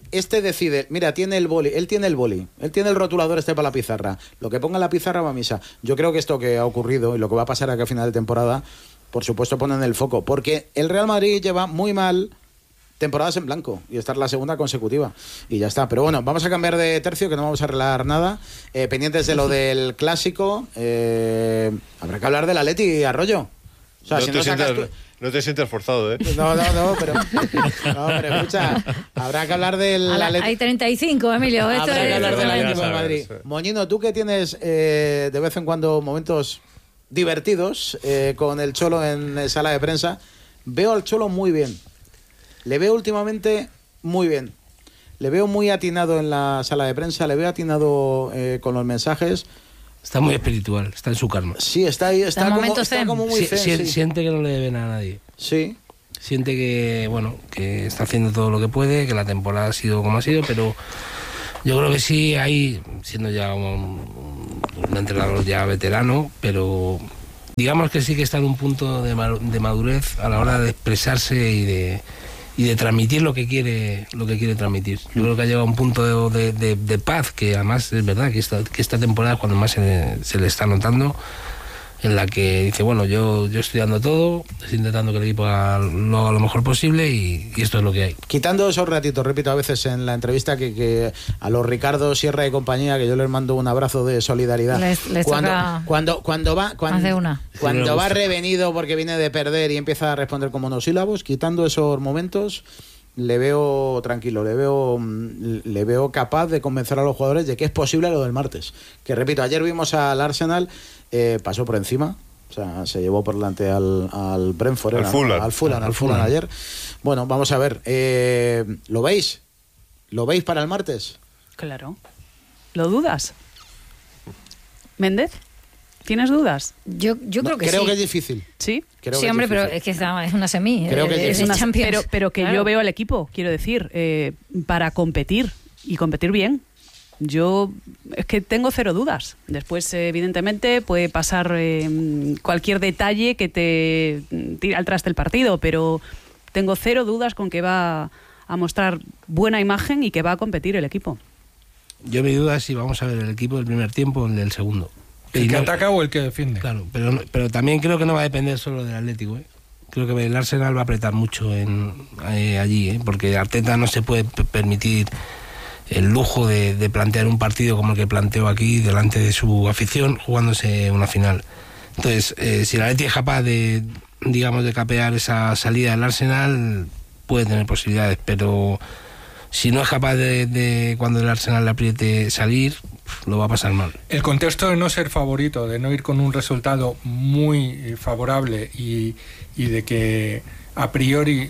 S1: decide, mira, tiene el boli, él tiene el rotulador para la pizarra, lo que ponga en la pizarra va a misa. Yo creo que esto que ha ocurrido y lo que va a pasar aquí a final de temporada, por supuesto pone en el foco, porque el Real Madrid lleva muy mal temporadas en blanco y esta es la segunda consecutiva y ya está. Pero bueno, vamos a cambiar de tercio, que no vamos a arreglar nada. Pendientes de lo del clásico, habrá que hablar del Atleti, Arroyo. O sea,
S4: no te sientes forzado, ¿eh?
S1: No, pero escucha, habrá que hablar del Atleti.
S3: Hay 35, Emilio.
S1: Habrá que hablar del Atlético de Madrid. Moñino, tú que tienes de vez en cuando momentos divertidos con el Cholo en sala de prensa, veo al Cholo muy bien. Le veo últimamente muy bien. Le veo muy atinado en la sala de prensa, le veo atinado con los mensajes.
S16: Está muy espiritual, está en su karma.
S1: Sí, está ahí, está como muy zen,
S16: siente que no le deben a nadie.
S1: Sí.
S16: Siente que, bueno, que está haciendo todo lo que puede, que la temporada ha sido como ha sido, pero yo creo que sí, ahí, siendo ya un entrenador ya veterano, pero digamos que sí que está en un punto de madurez a la hora de expresarse y de transmitir lo que quiere transmitir. Yo creo que ha llegado a un punto de paz, que además es verdad que esta temporada es cuando más se le está notando, en la que dice, bueno, yo estoy dando todo, estoy intentando que el equipo lo haga lo mejor posible y esto es lo que hay.
S1: Quitando esos ratitos, repito, a veces en la entrevista que a los Ricardo Sierra y compañía, que yo les mando un abrazo de solidaridad.
S3: Les
S1: cuando va revenido porque viene de perder y empieza a responder con monosílabos, quitando esos momentos, le veo tranquilo, le veo capaz de convencer a los jugadores de que es posible lo del martes. Que repito, ayer vimos al Arsenal, pasó por encima, o sea, se llevó por delante al Brentford, al Fulham ayer. Bueno, vamos a ver, ¿lo veis? ¿Lo veis para el martes?
S5: Claro. ¿Lo dudas? ¿Méndez? ¿Tienes dudas?
S3: Yo creo que sí.
S1: Creo que es difícil.
S5: ¿Sí?
S3: Sí, hombre, pero es que es una semi.
S1: Creo que
S3: es una Champions.
S5: Pero que claro. Yo veo al equipo, quiero decir, para competir y competir bien. Yo es que tengo cero dudas. Después, evidentemente, puede pasar cualquier detalle que te tire al traste el partido, pero tengo cero dudas con que va a mostrar buena imagen y que va a competir el equipo.
S16: Yo mi duda es si vamos a ver el equipo del primer tiempo o el del segundo.
S6: ¿El que ataca o el que defiende?
S16: Claro, pero también creo que no va a depender solo del Atlético, ¿eh? Creo que el Arsenal va a apretar mucho allí, porque Arteta no se puede permitir el lujo de plantear un partido como el que planteó aquí delante de su afición, jugándose una final. Entonces, si el Atlético es capaz de capear esa salida del Arsenal, puede tener posibilidades, pero si no es capaz de cuando el Arsenal le apriete salir, lo va a pasar mal.
S6: El contexto de no ser favorito, de no ir con un resultado muy favorable y de que a priori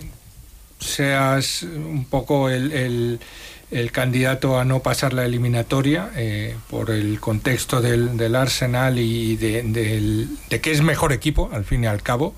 S6: seas un poco el candidato a no pasar la eliminatoria por el contexto del Arsenal y de que es mejor equipo, al fin y al cabo,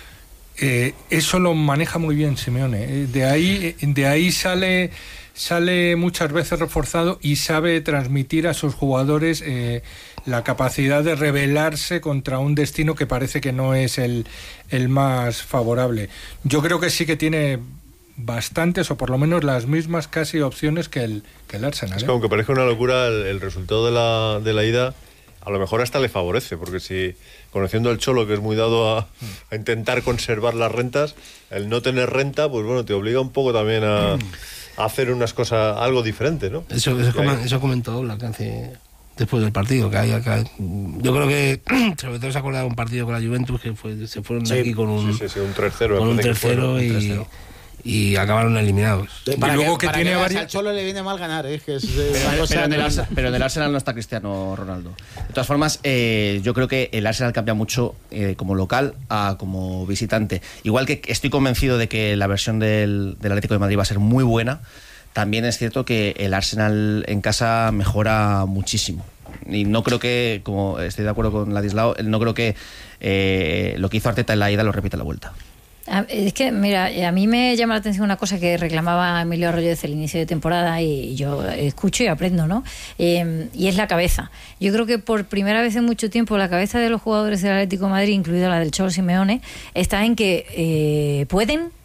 S6: eso lo maneja muy bien Simeone. De ahí sale muchas veces reforzado y sabe transmitir a sus jugadores la capacidad de rebelarse contra un destino que parece que no es el más favorable. Yo creo que sí que tiene bastantes, o por lo menos las mismas casi opciones que el Arsenal.
S4: Es que aunque parezca una locura, el resultado de la ida a lo mejor hasta le favorece, porque si, conociendo al Cholo, que es muy dado a intentar conservar las rentas, el no tener renta, pues bueno, te obliga un poco también a hacer unas cosas, algo diferente, ¿no?
S16: Eso comentó Black después del partido, yo creo que sobre todo se acordaba de un partido con la Juventus que se fueron de aquí con un
S4: 3-0,
S16: con un 3-0 y acabaron eliminados.
S1: Al Cholo le viene mal ganar,
S15: pero en el Arsenal no está Cristiano Ronaldo. De todas formas, yo creo que el Arsenal cambia mucho como local a como visitante. Igual que estoy convencido de que la versión del Atlético de Madrid va a ser muy buena, también es cierto que el Arsenal en casa mejora muchísimo. Y no creo que, como estoy de acuerdo con Ladislao, no creo que lo que hizo Arteta en la ida lo repita en la vuelta.
S3: Es que, mira, a mí me llama la atención una cosa que reclamaba Emilio Arroyo desde el inicio de temporada y yo escucho y aprendo, ¿no? Y es la cabeza. Yo creo que por primera vez en mucho tiempo la cabeza de los jugadores del Atlético de Madrid, incluida la del Cholo Simeone, está en que pueden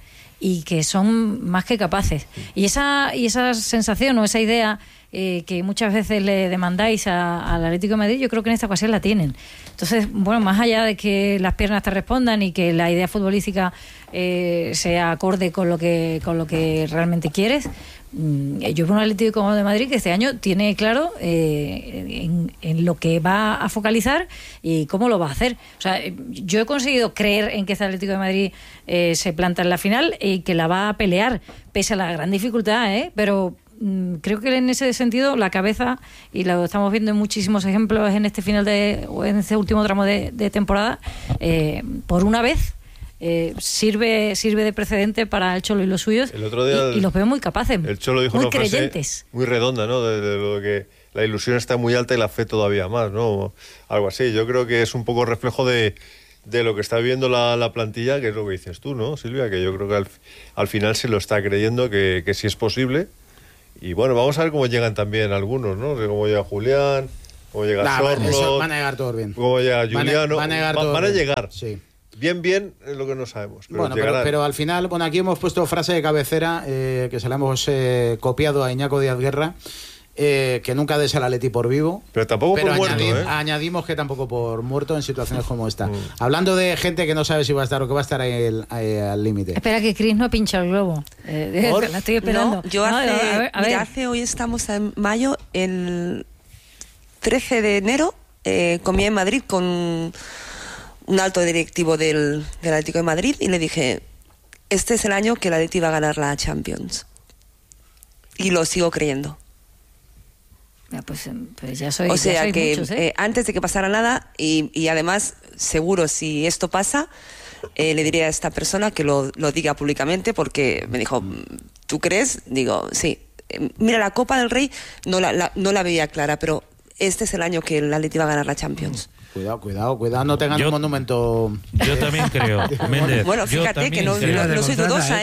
S3: y que son más que capaces. Y esa sensación o esa idea que muchas veces le demandáis al Atlético de Madrid, yo creo que en esta ocasión la tienen. Entonces, bueno, más allá de que las piernas te respondan y que la idea futbolística sea acorde con lo que realmente quieres, yo veo un Atlético de Madrid que este año tiene claro en lo que va a focalizar y cómo lo va a hacer. O sea, yo he conseguido creer en que este Atlético de Madrid se planta en la final y que la va a pelear, pese a la gran dificultad, pero creo que en ese sentido la cabeza, y lo estamos viendo en muchísimos ejemplos en este final o en este último tramo de temporada, por una vez sirve de precedente para el Cholo y los suyos. El otro día y los veo muy capaces,
S4: el Cholo dijo
S3: muy
S4: una frase
S3: creyentes,
S4: muy redonda, ¿no? De lo que la ilusión está muy alta y la fe todavía más, ¿no? Algo así. Yo creo que es un poco reflejo de lo que está viendo la plantilla, que es lo que dices tú, ¿no, Silvia? Que yo creo que al final se lo está creyendo que sí es posible. Y bueno, vamos a ver cómo llegan también algunos, ¿no? Cómo llega Julián, cómo llega Sorlo.
S1: Van a llegar todos bien.
S4: Cómo llega Juliano.
S1: Van a
S4: llegar.
S1: Sí.
S4: Bien es lo que no sabemos. Pero
S1: bueno, pero al final, aquí hemos puesto frase de cabecera que se la hemos copiado a Iñaco Díaz Guerra. Que nunca des al Atleti por vivo,
S4: pero tampoco por muerto,
S1: añadimos que tampoco por muerto en situaciones como esta. Hablando de gente que no sabe si va a estar o que va a estar ahí al límite.
S3: Espera que Chris no pincha el globo. La estoy esperando.
S2: No, yo hoy estamos en mayo, el 13 de enero comí en Madrid con un alto directivo del Atlético de Madrid y le dije, este es el año que el Atleti va a ganar la Champions, y lo sigo creyendo.
S3: Pues ya soy,
S2: o sea,
S3: ya
S2: que
S3: muchos,
S2: antes de que pasara nada, y además seguro, si esto pasa, le diré a esta persona que lo diga públicamente, porque me dijo, ¿tú crees? Digo, sí. Mira, la Copa del Rey no la veía clara, pero este es el año que el Atleti va a ganar la Champions.
S1: Cuidado, no tengan un monumento.
S14: Yo también creo, Méndez.
S2: Bueno, fíjate que no soy dudosa,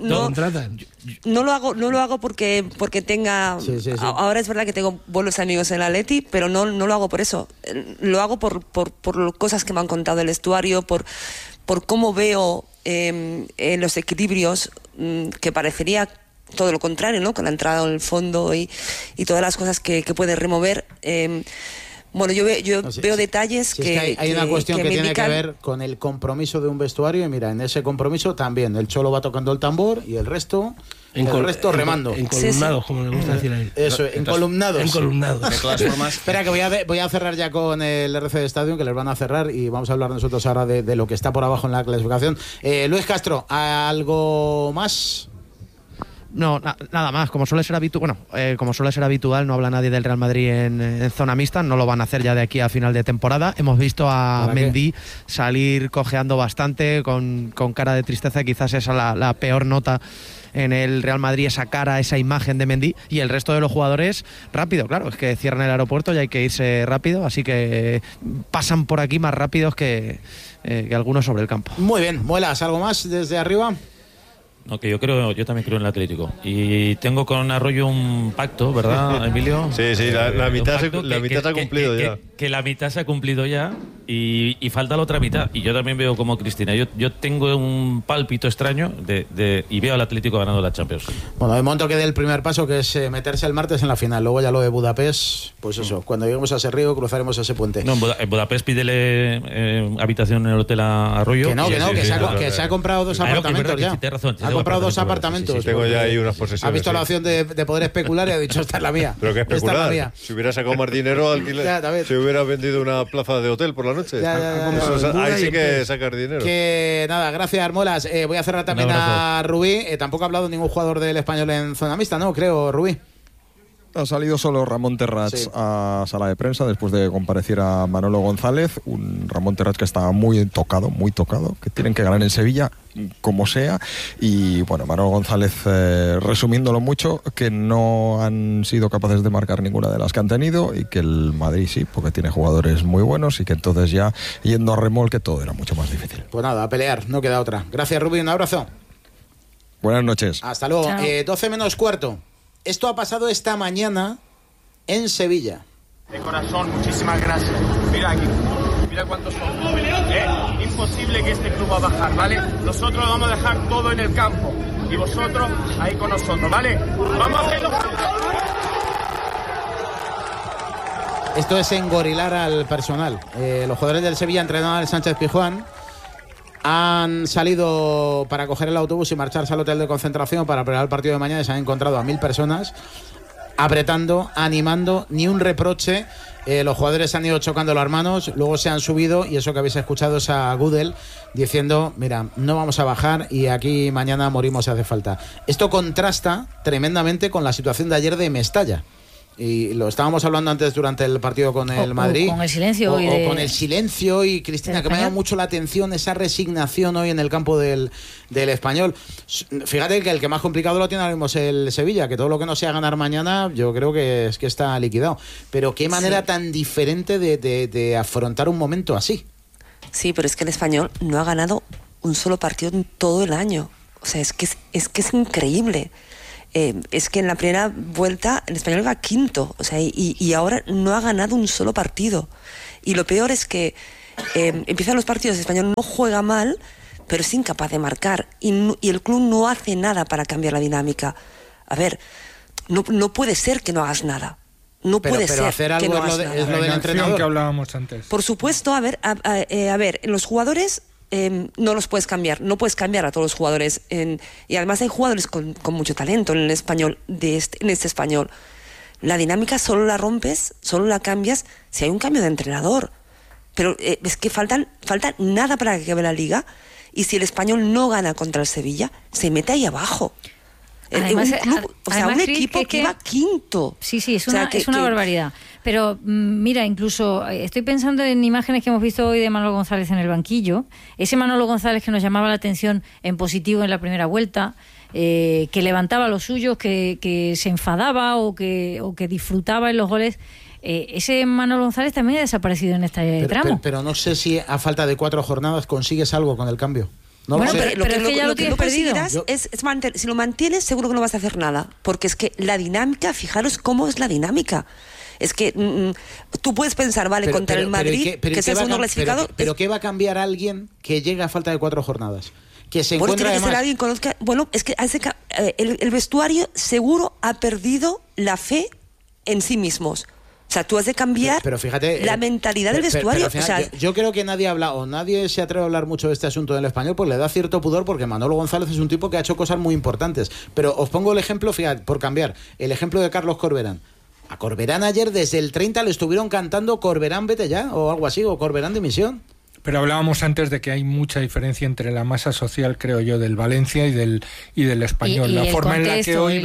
S2: no lo hago porque tenga. Sí. Ahora es verdad que tengo buenos amigos en el Atleti, pero no lo hago por eso. Lo hago por cosas que me han contado del vestuario, por cómo veo los equilibrios, que parecería todo lo contrario, ¿no? Con la entrada en el fondo y todas las cosas que puede remover. Bueno, yo veo detalles que
S1: hay una cuestión que tiene
S2: indican...
S1: que ver con el compromiso de un vestuario, y mira, en ese compromiso también el Cholo va tocando el tambor y el resto remando.
S16: Encolumnados, como le gusta decir ahí.
S1: Eso, encolumnados.
S15: De todas formas...
S1: Espera, que voy a cerrar ya con el RC de Stadium, que les van a cerrar, y vamos a hablar nosotros ahora de lo que está por abajo en la clasificación. Luis Castro, ¿algo más?
S9: No, nada más. Como suele ser habitual, no habla nadie del Real Madrid en zona mixta. No lo van a hacer ya de aquí a final de temporada. Hemos visto a Mendy salir cojeando bastante, con cara de tristeza. Quizás esa la peor nota en el Real Madrid, esa cara, esa imagen de Mendy. Y el resto de los jugadores, rápido, claro. Es que cierran el aeropuerto y hay que irse rápido. Así que pasan por aquí más rápidos que algunos sobre el campo.
S1: Muy bien. Muelas, ¿algo más desde arriba?
S14: No, que yo también creo en el Atlético. Y tengo con Arroyo un pacto, ¿verdad, Emilio?
S4: Sí, la mitad se ha cumplido ya.
S14: Que la mitad se ha cumplido ya y falta la otra mitad. Y yo también veo como Cristina. Yo tengo un pálpito extraño y veo al Atlético ganando la Champions.
S1: Bueno, de momento que dé el primer paso, que es meterse el martes en la final. Luego ya lo de Budapest, pues eso, cuando lleguemos a ese río cruzaremos ese puente.
S14: No, en Budapest pídele habitación en el hotel a Arroyo.
S1: Que se ha comprado dos apartamentos ya.
S14: Tienes razón.
S1: Ha comprado dos apartamentos.
S4: Sí, tengo ya ahí unas posesiones.
S1: Ha visto la opción de poder especular y ha dicho, esta es la mía.
S4: Pero que especular. Si hubiera sacado más dinero, si hubiera vendido una plaza de hotel por la noche. Ahí sí que sacar dinero.
S1: Que nada, gracias, Molas. Voy a cerrar también a Rubí. Tampoco ha hablado ningún jugador del Español en zona mixta, ¿no? Creo, Rubí.
S17: Ha salido solo Ramón Terrats a sala de prensa después de comparecer a Manolo González. Un Ramón Terrats que estaba muy tocado, que tienen que ganar en Sevilla como sea. Y bueno, Manolo González, resumiéndolo mucho, que no han sido capaces de marcar ninguna de las que han tenido, y que el Madrid sí, porque tiene jugadores muy buenos, y que entonces ya yendo a remolque todo era mucho más difícil.
S1: Pues nada, a pelear, no queda otra. Gracias, Rubí, un abrazo.
S17: Buenas noches.
S1: Hasta luego. 12 menos cuarto. Esto ha pasado esta mañana en Sevilla.
S18: De corazón, muchísimas gracias. Mira aquí, mira cuántos son. Imposible que este club va a bajar, ¿vale? Nosotros vamos a dejar todo en el campo. y vosotros ahí con nosotros, ¿vale? Vamos a hacerlo.
S1: Esto es engorilar al personal. Los jugadores del Sevilla, entrenados al Sánchez Pizjuán, han salido para coger el autobús y marcharse al hotel de concentración para preparar el partido de mañana y se han encontrado a 1000 personas apretando, animando, ni un reproche. Los jugadores han ido chocando las manos, luego se han subido y eso que habéis escuchado es a Gudel diciendo, mira, no vamos a bajar y aquí mañana morimos si hace falta. Esto contrasta tremendamente con la situación de ayer de Mestalla. Y lo estábamos hablando antes durante el partido con el Madrid.
S3: Con el silencio.
S1: O con el silencio. Y Cristina, que me ha llamado mucho la atención esa resignación hoy en el campo del Español. Fíjate que el que más complicado lo tiene ahora mismo es el Sevilla, que todo lo que no sea ganar mañana, yo creo que es que está liquidado. Pero qué manera tan diferente de afrontar un momento así.
S2: Sí, pero es que el Español no ha ganado un solo partido en todo el año. O sea, es que es increíble. Es que en la primera vuelta el Español iba quinto, o sea, y ahora no ha ganado un solo partido. Y lo peor es que empiezan los partidos, el Español no juega mal, pero es incapaz de marcar. Y el club no hace nada para cambiar la dinámica. A ver, no puede ser que no hagas nada. No puede ser
S1: hacer algo
S2: que no hagas
S1: es lo del entrenador.
S6: Que hablábamos antes.
S2: Por supuesto, a ver, los jugadores... no los puedes cambiar, no puedes cambiar a todos los jugadores y además hay jugadores con mucho talento en el español, en este Español. La dinámica solo la rompes, solo la cambias si hay un cambio de entrenador, pero es que falta nada para que acabe la Liga y si el Español no gana contra el Sevilla se mete ahí abajo.
S3: Además,
S2: un equipo que va quinto.
S3: Sí, es una barbaridad. Pero mira, incluso estoy pensando en imágenes que hemos visto hoy de Manolo González en el banquillo. Ese Manolo González que nos llamaba la atención en positivo en la primera vuelta, que levantaba los suyos, que se enfadaba o que disfrutaba en los goles. Ese Manolo González también ha desaparecido en este tramo.
S1: Pero no sé si a falta de 4 jornadas consigues algo con el cambio. No,
S2: bueno,
S1: pero
S2: es que ya lo tienes perdido. Si lo mantienes, seguro que no vas a hacer nada. Porque es que la dinámica, fijaros cómo es la dinámica. Es que tú puedes pensar, vale, contra el Madrid, que es el segundo clasificado.
S1: Pero ¿qué va a cambiar alguien que llegue a falta de 4 jornadas? Que se encuentra
S2: tiene que ser alguien conozca. Bueno, es que el vestuario seguro ha perdido la fe en sí mismos. O sea, tú has de cambiar la mentalidad del vestuario.
S1: Fíjate, yo creo que nadie habla o nadie se atreve a hablar mucho de este asunto del español porque le da cierto pudor porque Manolo González es un tipo que ha hecho cosas muy importantes. Pero os pongo el ejemplo, fíjate, por cambiar, el ejemplo de Carlos Corberán. A Corberán ayer desde el 30 le estuvieron cantando Corberán vete ya o algo así, o Corberán dimisión.
S6: Pero hablábamos antes de que hay mucha diferencia entre la masa social, creo yo, del Valencia y del Español.
S3: Y
S6: la forma en la que hoy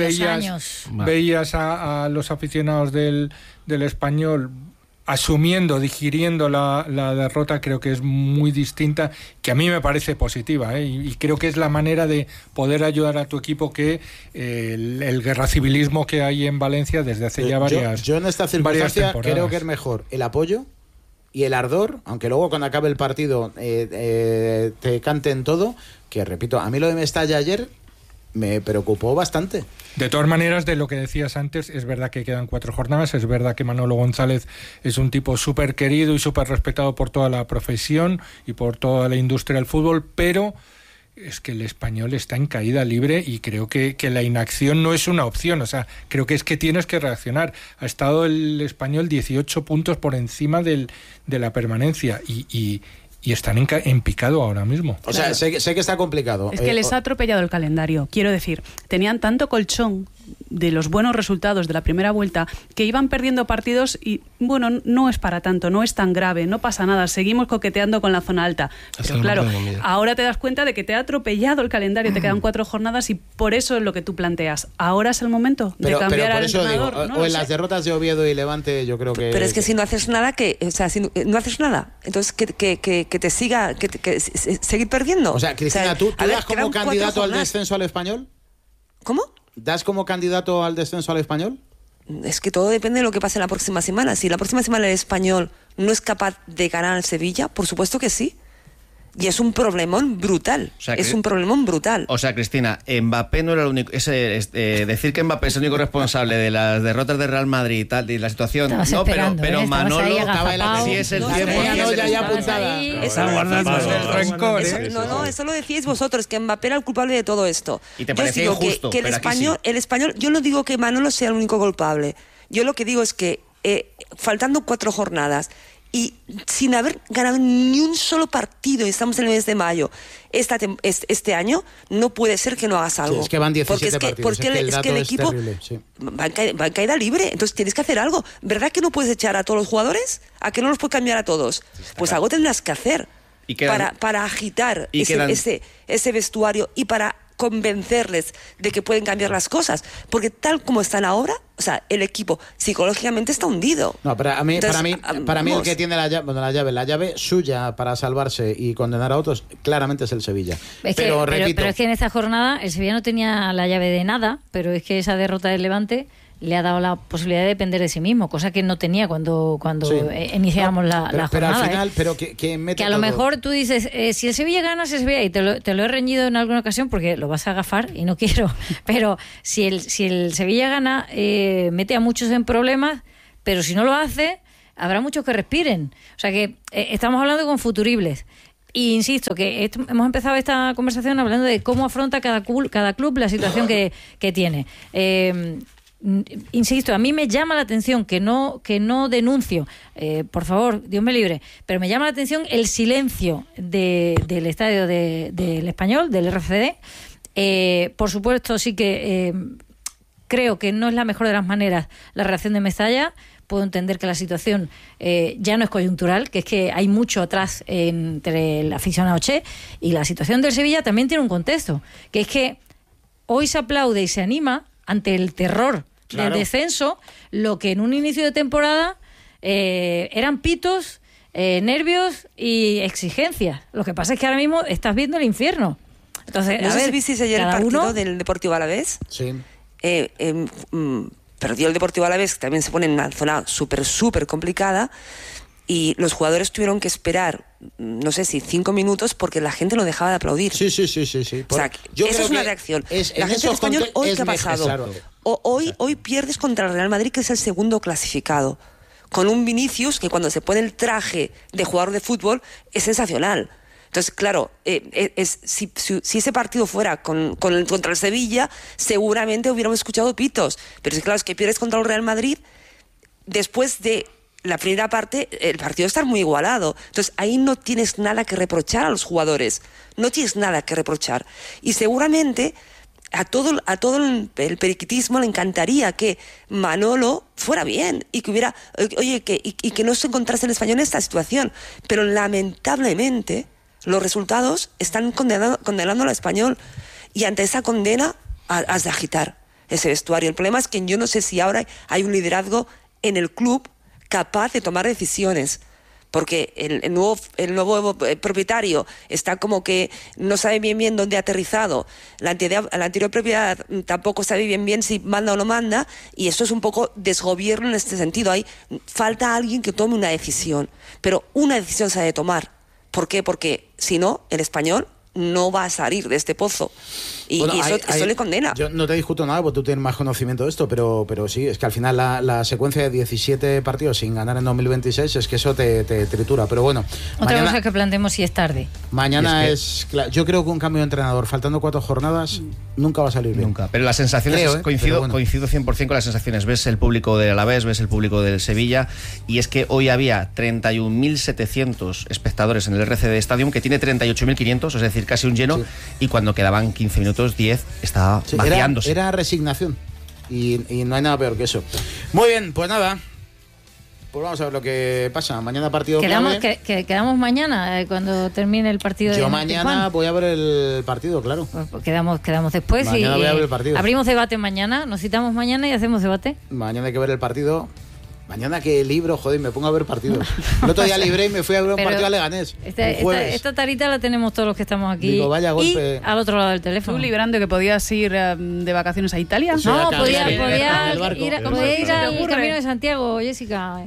S3: veías
S6: a los aficionados del Español asumiendo, digiriendo la derrota, creo que es muy distinta, que a mí me parece positiva, y creo que es la manera de poder ayudar a tu equipo que el guerracivilismo que hay en Valencia desde hace ya varias
S1: Yo en esta circunstancia creo que es mejor el apoyo y el ardor, aunque luego cuando acabe el partido te canten todo, que repito, a mí lo de Mestalla ayer me preocupó bastante.
S6: De todas maneras, de lo que decías antes, es verdad que quedan 4 jornadas, es verdad que Manolo González es un tipo súper querido y súper respetado por toda la profesión y por toda la industria del fútbol, pero es que el Español está en caída libre y creo que la inacción no es una opción, o sea, creo que es que tienes que reaccionar. Ha estado el Español 18 puntos por encima de la permanencia y están en picado ahora mismo.
S1: O sea, sé que está complicado.
S5: Es que les ha atropellado el calendario. Quiero decir, tenían tanto colchón de los buenos resultados de la primera vuelta que iban perdiendo partidos y, bueno, no es para tanto, no es tan grave, no pasa nada, seguimos coqueteando con la zona alta. Pero claro, ahora te das cuenta de que te ha atropellado el calendario, te quedan 4 jornadas y por eso es lo que tú planteas. Ahora es el momento de cambiar al entrenador.
S1: Digo, o en las derrotas de Oviedo y Levante, yo creo que...
S2: Pero es que si no haces nada, si no haces nada, entonces que te siga, que seguir perdiendo.
S1: O sea, Cristina, ¿tú das como candidato al descenso al Español?
S2: ¿Cómo?
S1: ¿Das como candidato al descenso al Español?
S2: Es que todo depende de lo que pase la próxima semana. Si la próxima semana el Español no es capaz de ganar al Sevilla, por supuesto que sí. Y es un problemón brutal.
S15: O sea,
S2: es un problemón brutal.
S15: O sea, Cristina, Mbappé no era el único. Decir que Mbappé es el único responsable de las derrotas de Real Madrid y tal, y la situación.
S3: Estabas
S15: No,
S3: esperando,
S15: pero Manolo
S3: estaba en la
S15: sí es el 100%.
S2: Eso lo decíais vosotros, que Mbappé era el culpable de todo esto.
S15: Y te
S2: yo
S15: parecía
S2: digo
S15: injusto,
S2: que el
S15: pero aquí
S2: español, yo no digo que Manolo sea el único culpable. Yo lo que digo es que faltando 4 jornadas y sin haber ganado ni un solo partido, y estamos en el mes de mayo, este año, no puede ser que no hagas algo.
S1: Sí, es que van 17 partidos.
S2: Porque el equipo
S1: terrible, sí.
S2: va en caída libre, entonces tienes que hacer algo. ¿Verdad que no puedes echar a todos los jugadores? ¿A que no los puedes cambiar a todos? Pues algo tendrás que hacer para agitar ese vestuario y para convencerles de que pueden cambiar las cosas, porque tal como están ahora, o sea, el equipo psicológicamente está hundido.
S1: No, pero para mí el que tiene la llave suya para salvarse y condenar a otros, claramente es el Sevilla. Pero
S3: es que en esta jornada el Sevilla no tenía la llave de nada, pero es que esa derrota del Levante le ha dado la posibilidad de depender de sí mismo, cosa que no tenía cuando iniciábamos la jornada.
S1: Pero al final, que
S3: a lo mejor tú dices, si el Sevilla gana, se Sevilla, y te lo he reñido en alguna ocasión porque lo vas a agafar y no quiero, pero si el Sevilla gana, mete a muchos en problemas, pero si no lo hace, habrá muchos que respiren. O sea que estamos hablando con futuribles. Y insisto, que hemos empezado esta conversación hablando de cómo afronta cada club la situación que tiene. Insisto, a mí me llama la atención que no denuncio, por favor, Dios me libre, pero me llama la atención el silencio del estadio del Español, del RCD. Por supuesto, sí que creo que no es la mejor de las maneras la reacción de Mestalla. Puedo entender que la situación ya no es coyuntural, que es que hay mucho atrás entre el aficionado Che, y la situación del Sevilla también tiene un contexto, que es que hoy se aplaude y se anima ante el terror del descenso, lo que en un inicio de temporada eran pitos, nervios y exigencias. Lo que pasa es que ahora mismo estás viendo el infierno. Entonces,
S2: no sé si visteis ayer el partido del Deportivo Alavés.
S1: Sí.
S2: Perdió el Deportivo Alavés, que también se pone en una zona súper complicada, y los jugadores tuvieron que esperar, no sé si 5 minutos, porque la gente no dejaba de aplaudir.
S1: Sí.
S2: O sea, esa es una reacción. La gente del Español, hoy, ¿qué ha pasado? Claro. Hoy pierdes contra el Real Madrid, que es el segundo clasificado, con un Vinicius que cuando se pone el traje de jugador de fútbol es sensacional. Entonces, claro, si ese partido fuera contra el Sevilla, seguramente hubiéramos escuchado pitos. Pero claro, es que pierdes contra el Real Madrid después de la primera parte, el partido está muy igualado. Entonces, ahí no tienes nada que reprochar a los jugadores. No tienes nada que reprochar. Y seguramente a todo el periquitismo le encantaría que Manolo fuera bien y que hubiera, y que no se encontrase el Español en esta situación. Pero lamentablemente los resultados están condenando al Español, y ante esa condena has de agitar ese vestuario. El problema es que yo no sé si ahora hay un liderazgo en el club capaz de tomar decisiones, porque el nuevo propietario está como que no sabe bien dónde ha aterrizado, la anterior propiedad tampoco sabe bien si manda o no manda, y eso es un poco desgobierno en este sentido. Falta alguien que tome una decisión, pero una decisión se ha de tomar. ¿Por qué? Porque si no, el Español no va a salir de este pozo. Y eso le condena.
S1: Yo no te discuto nada porque tú tienes más conocimiento de esto, pero sí, es que al final la secuencia de 17 partidos sin ganar en 2026 es que eso te tritura. Pero bueno,
S3: otra cosa que planteemos si es tarde.
S1: Mañana yo creo que un cambio de entrenador faltando 4 jornadas nunca va a salir bien.
S15: Nunca. Pero las sensaciones, coincido 100% con las sensaciones. Ves el público del Alavés, ves el público del Sevilla, y es que hoy había 31.700 espectadores en el RCD Stadium, que tiene 38.500, es decir, casi un lleno, y cuando quedaban 15 minutos, 10, estaba vaciándose.
S1: Era resignación, y no hay nada peor que eso. Muy bien, pues nada. Pues vamos a ver lo que pasa. Mañana partido
S3: quedamos mañana cuando termine el partido.
S1: Yo mañana voy a ver el partido, claro.
S3: Pues quedamos después.
S1: Mañana voy a ver el partido.
S3: Abrimos debate mañana, nos citamos mañana y hacemos debate.
S1: Mañana hay que ver el partido. Mañana que libro, joder, me pongo a ver partidos. El otro día libré y me fui a ver un partido a Leganés.
S3: Esta tarita la tenemos todos los que estamos aquí.
S1: Digo, vaya golpe.
S3: Y al otro lado del teléfono.
S5: ¿Tú librando que podías ir de vacaciones a Italia?
S3: No, podía ir al Camino de Santiago, Jessica.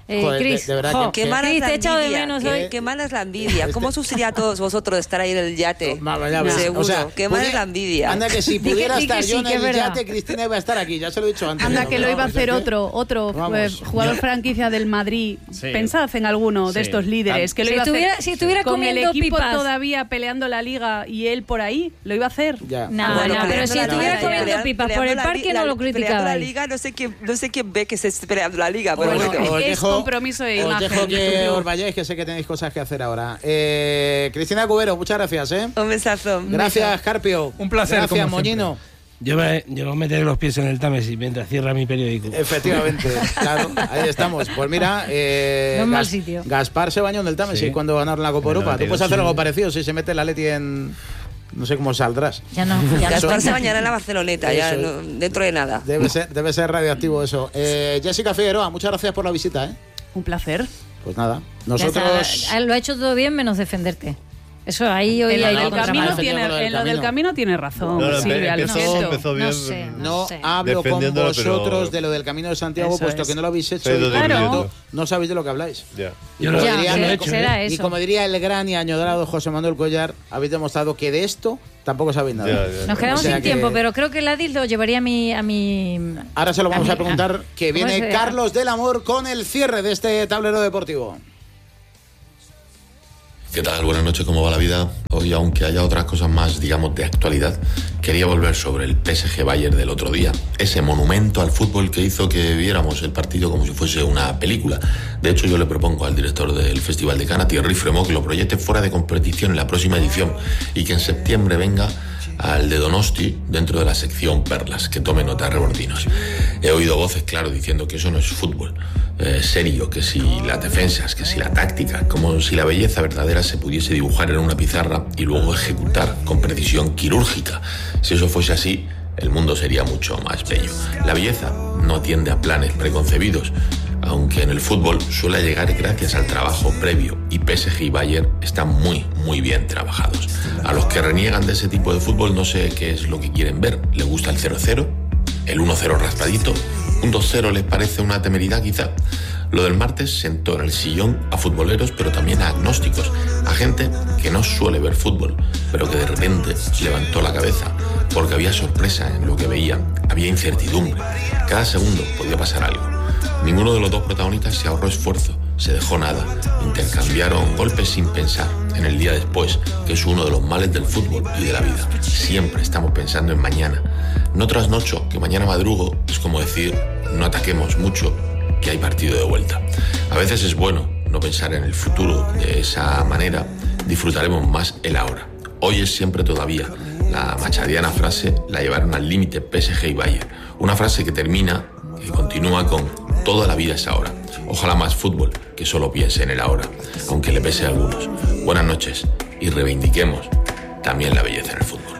S1: Joder,
S3: Chris,
S1: de verdad
S2: Qué mala es la
S3: te he echado de
S2: envidia,
S3: menos
S2: qué-
S3: hoy.
S2: qué mala es la envidia. ¿Cómo sucedería a todos vosotros estar ahí en el yate?
S1: Ya ves.
S2: Seguro.
S1: O sea,
S2: Qué mala es la envidia.
S1: Anda que si pudiera
S3: Di que
S1: estar
S3: sí,
S1: yo en
S3: que es
S1: el
S3: verdad.
S1: yate, Cristina iba a estar aquí, ya se lo he dicho antes.
S5: Anda que lo iba a
S1: Vamos,
S5: hacer
S1: es que-
S5: otro
S1: Vamos.
S5: jugador franquicia del Madrid.
S15: Sí.
S5: Pensad en alguno de
S15: Sí.
S5: estos líderes que lo
S3: Si
S5: iba a
S3: estuviera-
S5: hacer
S3: si estuviera
S5: con el
S3: comiendo
S5: equipo
S3: pipas.
S5: todavía peleando la liga y él por ahí, lo iba a hacer.
S1: Ya.
S3: No,
S2: Bueno,
S3: no, pero
S2: peleando
S3: si
S2: la
S3: estuviera
S2: liga,
S3: comiendo
S2: peleando-
S3: pipas por
S2: peleando
S3: el
S2: la
S3: parque
S2: li-
S3: no lo
S2: peleando la
S3: criticabais.
S2: liga, no sé quién ve que se esté peleando la liga, pero
S5: Bueno,
S2: bueno.
S1: Os
S5: es
S1: dejo-
S5: compromiso de
S1: Os
S5: imagen.
S1: dejo que
S5: Yo-
S1: os vayáis, que sé que tenéis cosas que hacer ahora. Cristina Cubero, muchas gracias.
S2: Un besazo.
S1: Gracias, Carpio.
S6: Un placer,
S1: Gracias,
S6: como siempre.
S1: Moñino.
S16: Yo meteré los pies en el Támesis mientras cierra mi periódico.
S1: Efectivamente, claro, ahí estamos. Pues mira,
S3: No es mal sitio.
S1: Gaspar se bañó en el Támesis
S4: Sí.
S1: cuando ganaron la Copa
S4: En el
S1: Europa. Tú puedes
S4: 92.
S1: hacer algo parecido si se mete el Atleti en... No sé cómo saldrás.
S3: Ya no. Ya
S2: Gaspar
S3: no.
S2: se bañará en la Barceloneta, ya
S1: Eso
S2: no- dentro de nada.
S1: Debe ser radioactivo eso. Jessica Figueroa, muchas gracias por la visita.
S5: Un placer.
S1: Pues nada,
S3: Ya
S1: nosotros...
S3: está, lo ha hecho todo bien menos defenderte. Eso ahí hoy
S5: En lo
S3: hay
S5: del
S3: contra
S5: camino
S3: mano.
S1: tiene-
S5: en lo del camino tiene razón,
S4: No, no,
S5: Silvia, lo
S4: empezó
S5: siento.
S4: bien.
S3: No sé,
S1: No
S3: sé.
S1: hablo con
S4: Defendiéndola, pero-
S1: vosotros de lo del Camino de Santiago,
S5: Eso
S1: puesto
S5: es.
S1: que no lo habéis hecho
S4: Se ha ido
S1: y por
S5: dividiendo.
S1: tanto no sabéis de lo que habláis.
S4: Ya.
S16: Yo lo,
S3: Ya,
S1: diría-
S16: yo lo he
S3: será-
S16: hecho.
S3: será
S1: Y
S3: eso.
S1: como diría el gran y añorado José Manuel Collar, habéis demostrado que de esto tampoco sabéis nada.
S4: Ya, ya.
S3: Nos quedamos
S1: O sea
S3: sin
S1: que-
S3: tiempo, pero creo que el Adil lo llevaría a mi...
S1: Ahora se lo vamos
S3: a
S1: a
S3: mí-
S1: preguntar, que
S3: ¿cómo
S1: viene
S3: se-
S1: Carlos del Amor con el cierre de este tablero deportivo.
S19: ¿Qué tal? Buenas noches, ¿cómo va la vida? Hoy, aunque haya otras cosas más, digamos, de actualidad, quería volver sobre el PSG Bayern del otro día. Ese monumento al fútbol que hizo que viéramos el partido como si fuese una película. De hecho, yo le propongo al director del Festival de Cannes, Thierry Fremont, que lo proyecte fuera de competición en la próxima edición y que en septiembre venga al de Donosti dentro de la sección Perlas, que tome nota, rebordinos. He oído voces, claro, diciendo que eso no es fútbol serio, que si las defensas, que si la táctica, como si la belleza verdadera se pudiese dibujar en una pizarra y luego ejecutar con precisión quirúrgica. Si eso fuese así, el mundo sería mucho más bello. La belleza no atiende a planes preconcebidos, aunque en el fútbol suele llegar gracias al trabajo previo, y PSG y Bayern están muy, muy bien trabajados. A los que reniegan de ese tipo de fútbol no sé qué es lo que quieren ver. ¿Les gusta el 0-0? ¿El 1-0 raspadito? ¿Un 2-0 les parece una temeridad quizá? Lo del martes sentó en el sillón a futboleros, pero también a agnósticos, a gente que no suele ver fútbol, pero que de repente levantó la cabeza, porque había sorpresa en lo que veía, había incertidumbre. Cada segundo podía pasar algo. Ninguno de los dos protagonistas se ahorró esfuerzo, se dejó nada, intercambiaron golpes sin pensar en el día después, que es uno de los males del fútbol y de la vida. Siempre estamos pensando en mañana. No trasnocho, que mañana madrugo, es como decir, no ataquemos mucho, que hay partido de vuelta. A veces es bueno no pensar en el futuro de esa manera, disfrutaremos más el ahora. Hoy es siempre todavía. La machadiana frase la llevaron al límite PSG y Bayern. Una frase que termina y continúa con toda la vida es ahora. Ojalá más fútbol que solo piense en el ahora, aunque le pese a algunos. Buenas noches y reivindiquemos también la belleza en el fútbol.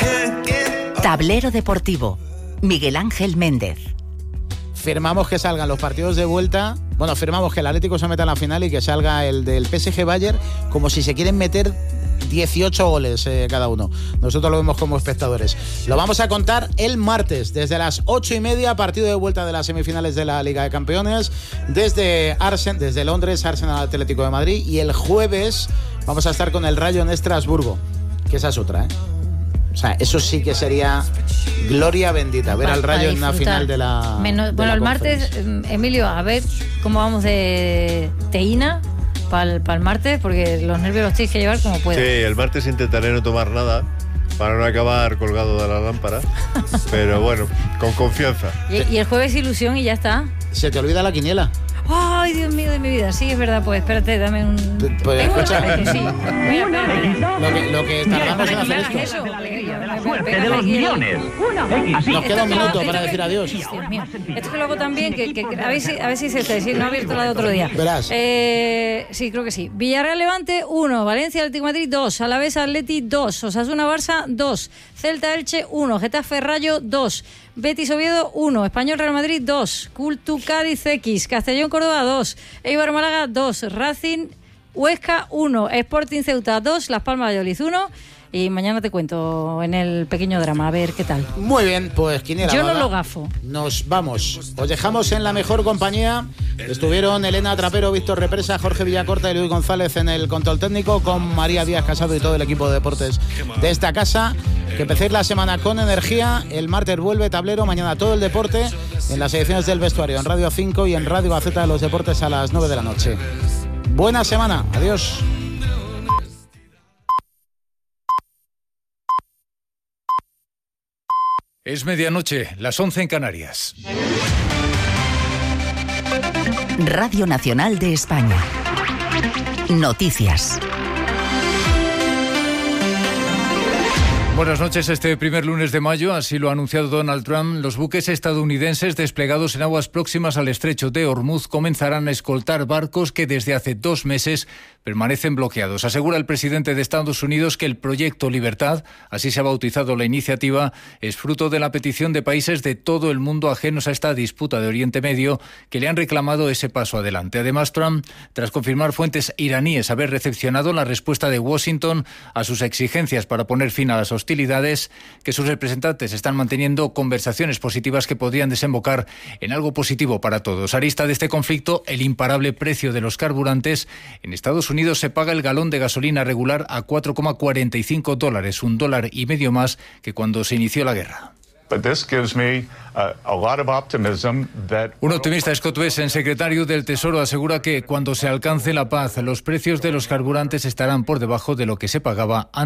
S20: Tablero Deportivo. Miguel Ángel Méndez.
S1: Firmamos que salgan los partidos de vuelta. Bueno, firmamos que el Atlético se meta en la final y que salga el del PSG Bayern como si se quieren meter 18 goles cada uno. Nosotros lo vemos como espectadores. Lo vamos a contar el martes, desde las 8:30, partido de vuelta de las semifinales de la Liga de Campeones, desde Londres, Arsenal Atlético de Madrid, y el jueves vamos a estar con el Rayo en Estrasburgo, que esa es otra, ¿eh? O sea, eso sí que sería gloria bendita, ver al Rayo en una final de la...
S3: Bueno, el martes, Emilio, a ver cómo vamos de teína para el martes, porque los nervios los tienes que llevar como puedas.
S4: Sí, el martes intentaré no tomar nada para no acabar colgado de la lámpara, pero bueno, con confianza.
S3: Y el jueves ilusión y ya está.
S1: Se te olvida la quiniela.
S3: Ay, Dios mío de mi vida. Sí, es verdad, pues espérate, dame un...
S1: Pues
S3: Tengo
S1: escucha,
S3: una vez que sí.
S1: lo que tardamos en hacer esto.
S3: Eso,
S18: de los millones.
S1: Nos queda un minuto para decir adiós.
S3: Dios mío. Esto que lo hago tan bien que a ver si se te no he abierto la de otro día.
S1: Verás.
S3: Sí, creo que sí. Villarreal Levante 1, Valencia Atlético de Madrid 2, Alavés Atleti 2, Osasuna Barça 2, Celta Elche 1, Getafe Rayo 2, Betis Oviedo 1, Español Real Madrid 2, Cultu Cádiz X, Castellón Córdoba 2, Eibar Málaga 2, Racing Huesca 1, Sporting Ceuta 2, Las Palmas de Valladolid 1. Y mañana te cuento en el pequeño drama, a ver qué tal.
S1: Muy bien, pues Quiniela
S3: Yo
S1: Vaga,
S3: no lo gafo.
S1: Nos vamos. Os dejamos en la mejor compañía. Estuvieron Elena Trapero, Víctor Represa, Jorge Villacorta y Luis González en el control técnico, con María Díaz Casado y todo el equipo de deportes de esta casa. Que empecéis la semana con energía. El martes vuelve Tablero, mañana todo el deporte en las ediciones del vestuario, en Radio 5 y en Radio Gaceta de los Deportes a las 9 de la noche. Buena semana, adiós.
S21: Es medianoche, las 11 en Canarias.
S20: Radio Nacional de España. Noticias.
S21: Buenas noches. Este primer lunes de mayo, así lo ha anunciado Donald Trump, los buques estadounidenses desplegados en aguas próximas al estrecho de Hormuz comenzarán a escoltar barcos que desde hace 2 meses permanecen bloqueados. Asegura el presidente de Estados Unidos que el Proyecto Libertad, así se ha bautizado la iniciativa, es fruto de la petición de países de todo el mundo ajenos a esta disputa de Oriente Medio que le han reclamado ese paso adelante. Además, Trump, tras confirmar fuentes iraníes haber recepcionado la respuesta de Washington a sus exigencias para poner fin a las hostilidades, que sus representantes están manteniendo conversaciones positivas que podrían desembocar en algo positivo para todos. Arista de este conflicto, el imparable precio de los carburantes. En Estados Unidos se paga el galón de gasolina regular a $4,45, $1,50 más que cuando se inició la guerra. Un optimista Scott Bessent, secretario del Tesoro, asegura que cuando se alcance la paz, los precios de los carburantes estarán por debajo de lo que se pagaba antes.